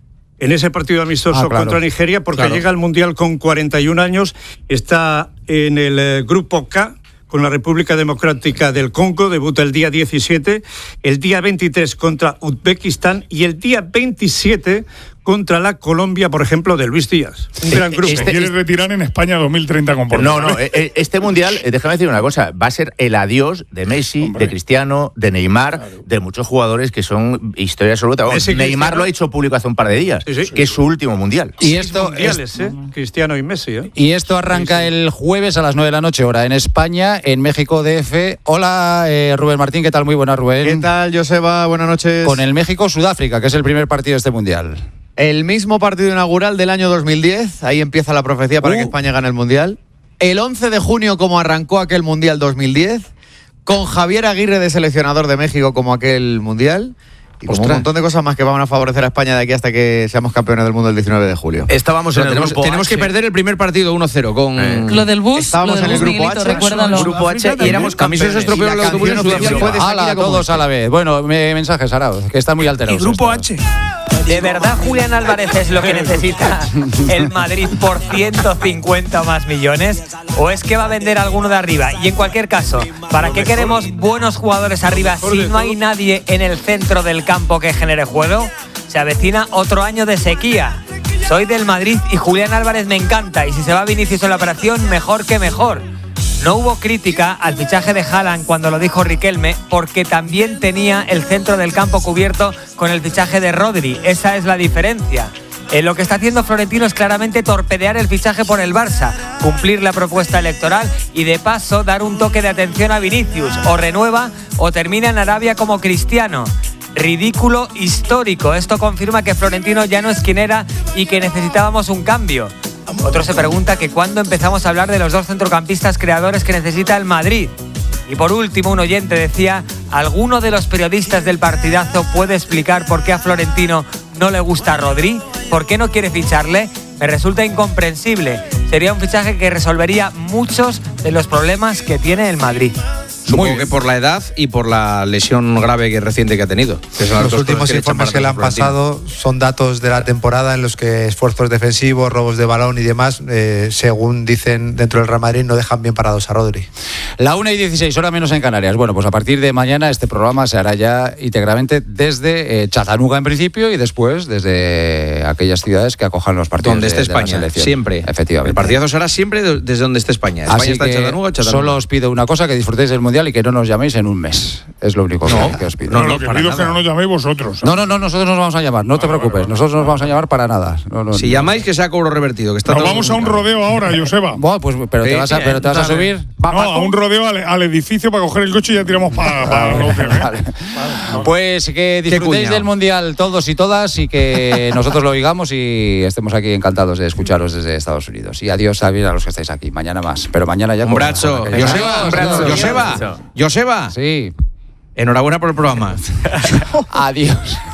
En ese partido amistoso Ah, claro. contra Nigeria, porque Claro. llega al Mundial con cuarenta y un años, está en el eh, grupo K con la República Democrática del Congo, debuta el día diecisiete, el día veintitrés contra Uzbekistán y el día veintisiete contra la Colombia, por ejemplo, de Luis Díaz. Un gran grupo. Se quiere retirar en España dos mil treinta con Portugal. No, no, eh, eh, este mundial, eh, déjame decir una cosa, va a ser el adiós de Messi, Hombre. de Cristiano, de Neymar, de muchos jugadores que son historia absoluta. Vamos, Messi, Neymar Cristiano. lo ha hecho público hace un par de días, Sí, sí. que es su último mundial. Y Seis esto, mundiales, ¿eh? Cristiano y Messi, ¿eh? y esto arranca el jueves a las nueve de la noche, hora en España, en México D F. Hola, eh, Rubén Martín, ¿qué tal? Muy buenas, Rubén. ¿Qué tal, Joseba? Buenas noches. Con el México-Sudáfrica, que es el primer partido de este Mundial. El mismo partido inaugural del año dos mil diez, ahí empieza la profecía para Uh. que España gane el Mundial. El once de junio, como arrancó aquel Mundial dos mil diez, con Javier Aguirre de seleccionador de México como aquel Mundial, y como un Ostras. montón de cosas más que van a favorecer a España de aquí hasta que seamos campeones del mundo el diecinueve de julio. Estábamos en Pero el tenemos grupo tenemos H. que perder el primer partido uno cero con... Lo del bus, Estábamos lo del en el bus, grupo Miguelito, H, recuérdalo. Grupo H y éramos A mí se os campeones. estropeó el autobús en Sudáfrica. fue de Hala, Shakira como todos este. a la vez. Bueno, me, mensajes, Arau, que están muy alterados. Y grupo estos. H. ¿De verdad Julián Álvarez es lo que necesita el Madrid por ciento cincuenta o más millones? ¿O es que va a vender alguno de arriba? Y en cualquier caso, ¿para qué queremos buenos jugadores arriba si no hay nadie en el centro del campo que genere juego? Se avecina otro año de sequía. Soy del Madrid y Julián Álvarez me encanta. Y si se va Vinicius en la operación, mejor que mejor. No hubo crítica al fichaje de Haaland cuando lo dijo Riquelme, porque también tenía el centro del campo cubierto con el fichaje de Rodri. Esa es la diferencia. Eh, lo que está haciendo Florentino es claramente torpedear el fichaje por el Barça, cumplir la propuesta electoral y de paso dar un toque de atención a Vinicius. O renueva o termina en Arabia como Cristiano. Ridículo histórico. Esto confirma que Florentino ya no es quien era y que necesitábamos un cambio. Otro se pregunta que cuándo empezamos a hablar de los dos centrocampistas creadores que necesita el Madrid. Y por último, un oyente decía, ¿alguno de los periodistas del partidazo puede explicar por qué a Florentino no le gusta Rodri? ¿Por qué no quiere ficharle? Me resulta incomprensible. Sería un fichaje que resolvería muchos de los problemas que tiene el Madrid. Supongo que por la edad y por la lesión grave que reciente que ha tenido. Que son las Los dos últimos cosas que le echan informes para que le han atrás a Florentino. pasado son datos de la temporada en los que esfuerzos defensivos, robos de balón y demás, eh, según dicen dentro del Real Madrid, no dejan bien parados a Rodri. La una y dieciséis, hora menos en Canarias. Bueno, pues a partir de mañana este programa se hará ya íntegramente desde eh, Chattanooga en principio y después desde aquellas ciudades que acojan los partidos Donde de, esté de la España, selección. siempre. Efectivamente. El partidazo será siempre de- desde donde esté España. España Así está en que Chattanooga, Chattanooga. solo os pido una cosa, que disfrutéis del Mundial y que no nos llaméis en un mes. Es lo único que- No, que os pido. no, lo que pido es que no nos llaméis vosotros. No, no, no, nosotros nos vamos a llamar, no te preocupes, nosotros nos vamos a llamar para nada. No, no, Si no. llamáis, que sea cobro revertido. Que está Nos todo vamos a un comunicado. rodeo ahora, Joseba. Bueno, pues, pero te Sí, vas a, pero te vas a dale. subir. No, a un rodeo al, al edificio para coger el coche y ya tiramos para el hotel, ¿eh? Vale. Pues que disfrutéis cuñado. del Mundial todos y todas y que nosotros lo oigamos y estemos aquí encantados de escucharos desde Estados Unidos. Y adiós también a los que estáis aquí. Mañana más, pero mañana ya... Un con- brazo. con aquella- Joseba, Un brazo. Joseba, Joseba. Sí. Enhorabuena por el programa. Adiós.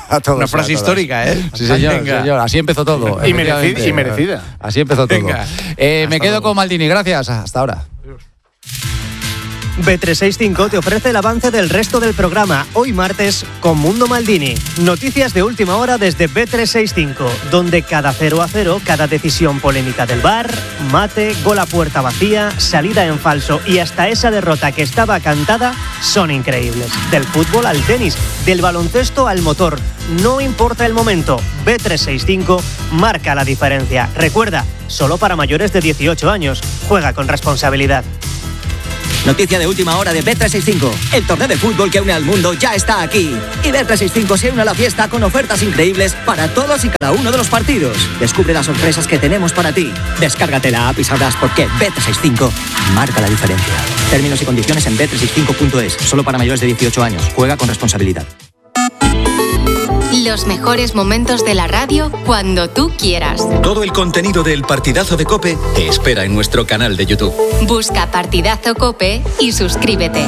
A todos, Una frase a todos. histórica, ¿eh? Sí, señor, Venga. señor. Así empezó todo. Y merecida. Y merecida. Así empezó todo. Venga. Eh, me Hasta quedo luego. con Maldini. Gracias. Hasta ahora. B trescientos sesenta y cinco te ofrece el avance del resto del programa, hoy martes, con Mundo Maldini. Noticias de última hora desde B trescientos sesenta y cinco, donde cada cero a cero, cada decisión polémica del V A R, mate, gol a puerta vacía, salida en falso y hasta esa derrota que estaba cantada, son increíbles. Del fútbol al tenis, del baloncesto al motor, no importa el momento, B trescientos sesenta y cinco marca la diferencia. Recuerda, solo para mayores de dieciocho años, juega con responsabilidad. Noticia de última hora de B trescientos sesenta y cinco. El torneo de fútbol que une al mundo ya está aquí. Y B trescientos sesenta y cinco se une a la fiesta con ofertas increíbles para todos y cada uno de los partidos. Descubre las sorpresas que tenemos para ti. Descárgate la app y sabrás por qué B trescientos sesenta y cinco marca la diferencia. Términos y condiciones en B trescientos sesenta y cinco punto es. Solo para mayores de dieciocho años. Juega con responsabilidad. Los mejores momentos de la radio cuando tú quieras. Todo el contenido del Partidazo de COPE te espera en nuestro canal de YouTube. Busca Partidazo Cope y suscríbete.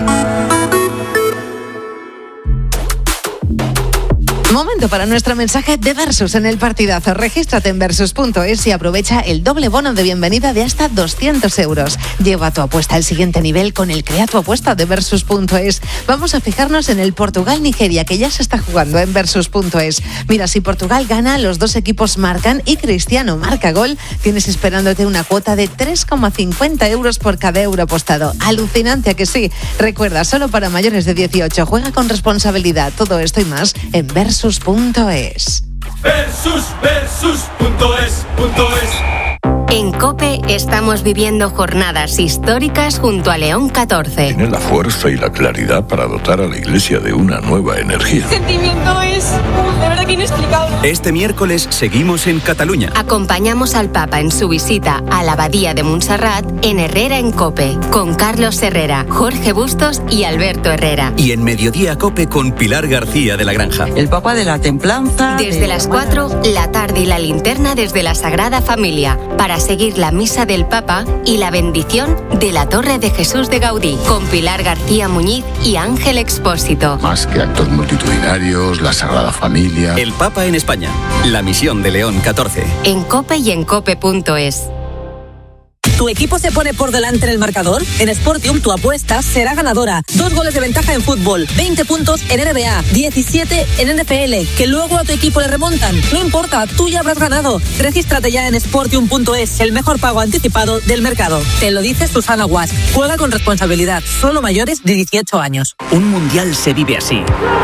Momento para nuestro mensaje de Versus en el partidazo. Regístrate en versus punto es y aprovecha el doble bono de bienvenida de hasta doscientos euros. Lleva tu apuesta al siguiente nivel con el Crea tu apuesta de versus punto es. Vamos a fijarnos en el Portugal-Nigeria, que ya se está jugando en versus punto es. Mira, si Portugal gana, los dos equipos marcan y Cristiano marca gol, tienes esperándote una cuota de tres coma cincuenta euros por cada euro apostado. Alucinante, ¿a que sí? Recuerda, solo para mayores de dieciocho. Juega con responsabilidad. Todo esto y más en versus punto es. Versus, versus, punto es, punto es. En COPE estamos viviendo jornadas históricas junto a León catorce. Tiene la fuerza y la claridad para dotar a la Iglesia de una nueva energía. El sentimiento es uh, de verdad que inexplicable. Este miércoles seguimos en Cataluña. Acompañamos al Papa en su visita a la Abadía de Montserrat en Herrera en COPE, con Carlos Herrera, Jorge Bustos y Alberto Herrera. Y en Mediodía COPE con Pilar García de la Granja. El Papa de la Templanza. Desde de las la cuatro, la tarde y la linterna desde la Sagrada Familia, para seguir la misa del Papa y la bendición de la Torre de Jesús de Gaudí, con Pilar García Muñiz y Ángel Expósito. Más que actos multitudinarios, la Sagrada Familia. El Papa en España. La misión de León catorce. En COPE y en cope punto es. ¿Tu equipo se pone por delante en el marcador? En Sportium tu apuesta será ganadora. Dos goles de ventaja en fútbol, veinte puntos en N B A, diecisiete en N F L, que luego a tu equipo le remontan. No importa, tú ya habrás ganado. Regístrate ya en sportium punto es, el mejor pago anticipado del mercado. Te lo dice Susana Guas. Juega con responsabilidad, solo mayores de dieciocho años. Un mundial se vive así.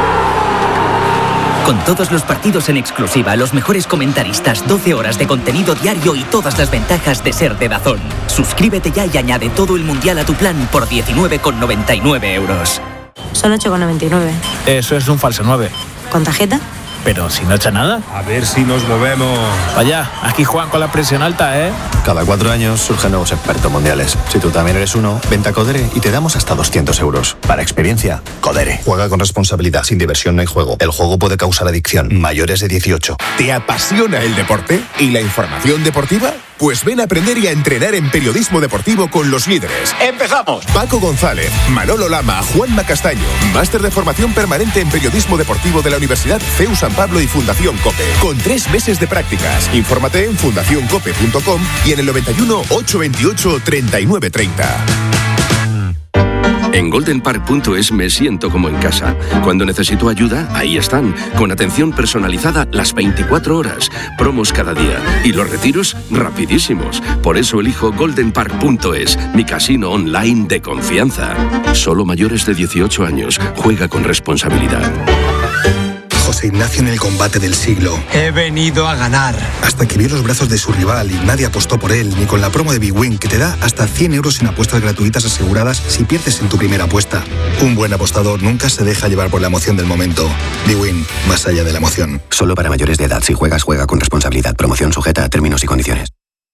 Con todos los partidos en exclusiva, los mejores comentaristas, doce horas de contenido diario y todas las ventajas de ser de DAZN. Suscríbete ya y añade todo el mundial a tu plan por diecinueve con noventa y nueve euros. Son ocho con noventa y nueve. Eso es un falso nueve. ¿Con tarjeta? Pero si no echa nada. A ver si nos movemos. Vaya, aquí juegan con la presión alta, ¿eh? Cada cuatro años surgen nuevos expertos mundiales. Si tú también eres uno, vente a Codere y te damos hasta doscientos euros. Para experiencia, Codere. Juega con responsabilidad. Sin diversión no hay juego. El juego puede causar adicción. Mayores de dieciocho. ¿Te apasiona el deporte y la información deportiva? Pues ven a aprender y a entrenar en periodismo deportivo con los líderes. ¡Empezamos! Paco González, Manolo Lama, Juanma Castaño. Máster de formación permanente en periodismo deportivo de la Universidad C E U San Pablo y Fundación COPE. Con tres meses de prácticas. Infórmate en fundación cope punto com y en el noventa y uno, ochocientos veintiocho, treinta y nueve treinta. En golden park punto es me siento como en casa. Cuando necesito ayuda, ahí están, con atención personalizada las veinticuatro horas, promos cada día y los retiros rapidísimos. Por eso elijo golden park punto es, mi casino online de confianza. Solo mayores de dieciocho años. Juega con responsabilidad. José Ignacio en el combate del siglo. He venido a ganar. Hasta que vio los brazos de su rival y nadie apostó por él, ni con la promo de Big Win, que te da hasta cien euros en apuestas gratuitas aseguradas si pierdes en tu primera apuesta. Un buen apostador nunca se deja llevar por la emoción del momento. Big Win, más allá de la emoción. Solo para mayores de edad. Si juegas, juega con responsabilidad. Promoción sujeta a términos y condiciones.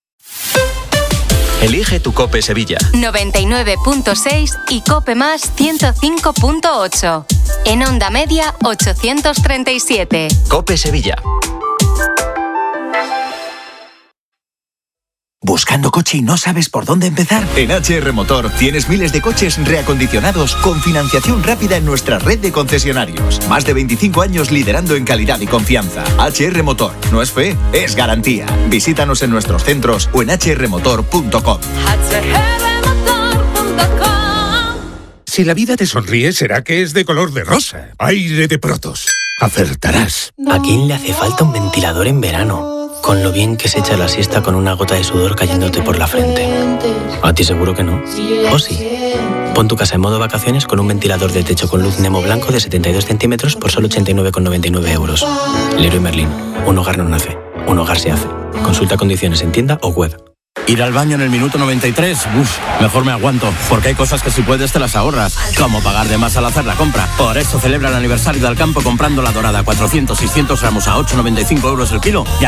Elige tu COPE Sevilla. noventa y nueve punto seis y COPE más ciento cinco punto ocho. En onda media ochocientos treinta y siete. COPE Sevilla. ¿Buscando coche y no sabes por dónde empezar? En H R Motor tienes miles de coches reacondicionados con financiación rápida en nuestra red de concesionarios. Más de veinticinco años liderando en calidad y confianza. H R Motor. No es fe, es garantía. Visítanos en nuestros centros o en h r motor punto com. Si la vida te sonríe, será que es de color de rosa. Aire de Protos. Acertarás. ¿A quién le hace falta un ventilador en verano? Con lo bien que se echa la siesta con una gota de sudor cayéndote por la frente. A ti seguro que no. ¿O sí? Pon tu casa en modo vacaciones con un ventilador de techo con luz Nemo blanco de setenta y dos centímetros por solo ochenta y nueve con noventa y nueve euros. Leroy Merlin. Un hogar no nace. Un hogar se hace. Consulta condiciones en tienda o web. Ir al baño en el minuto noventa y tres, uff, mejor me aguanto, porque hay cosas que si puedes te las ahorras, como pagar de más al hacer la compra. Por eso celebra el aniversario del campo comprando la dorada cuatrocientos seiscientos gramos a ocho con noventa y cinco euros el kilo y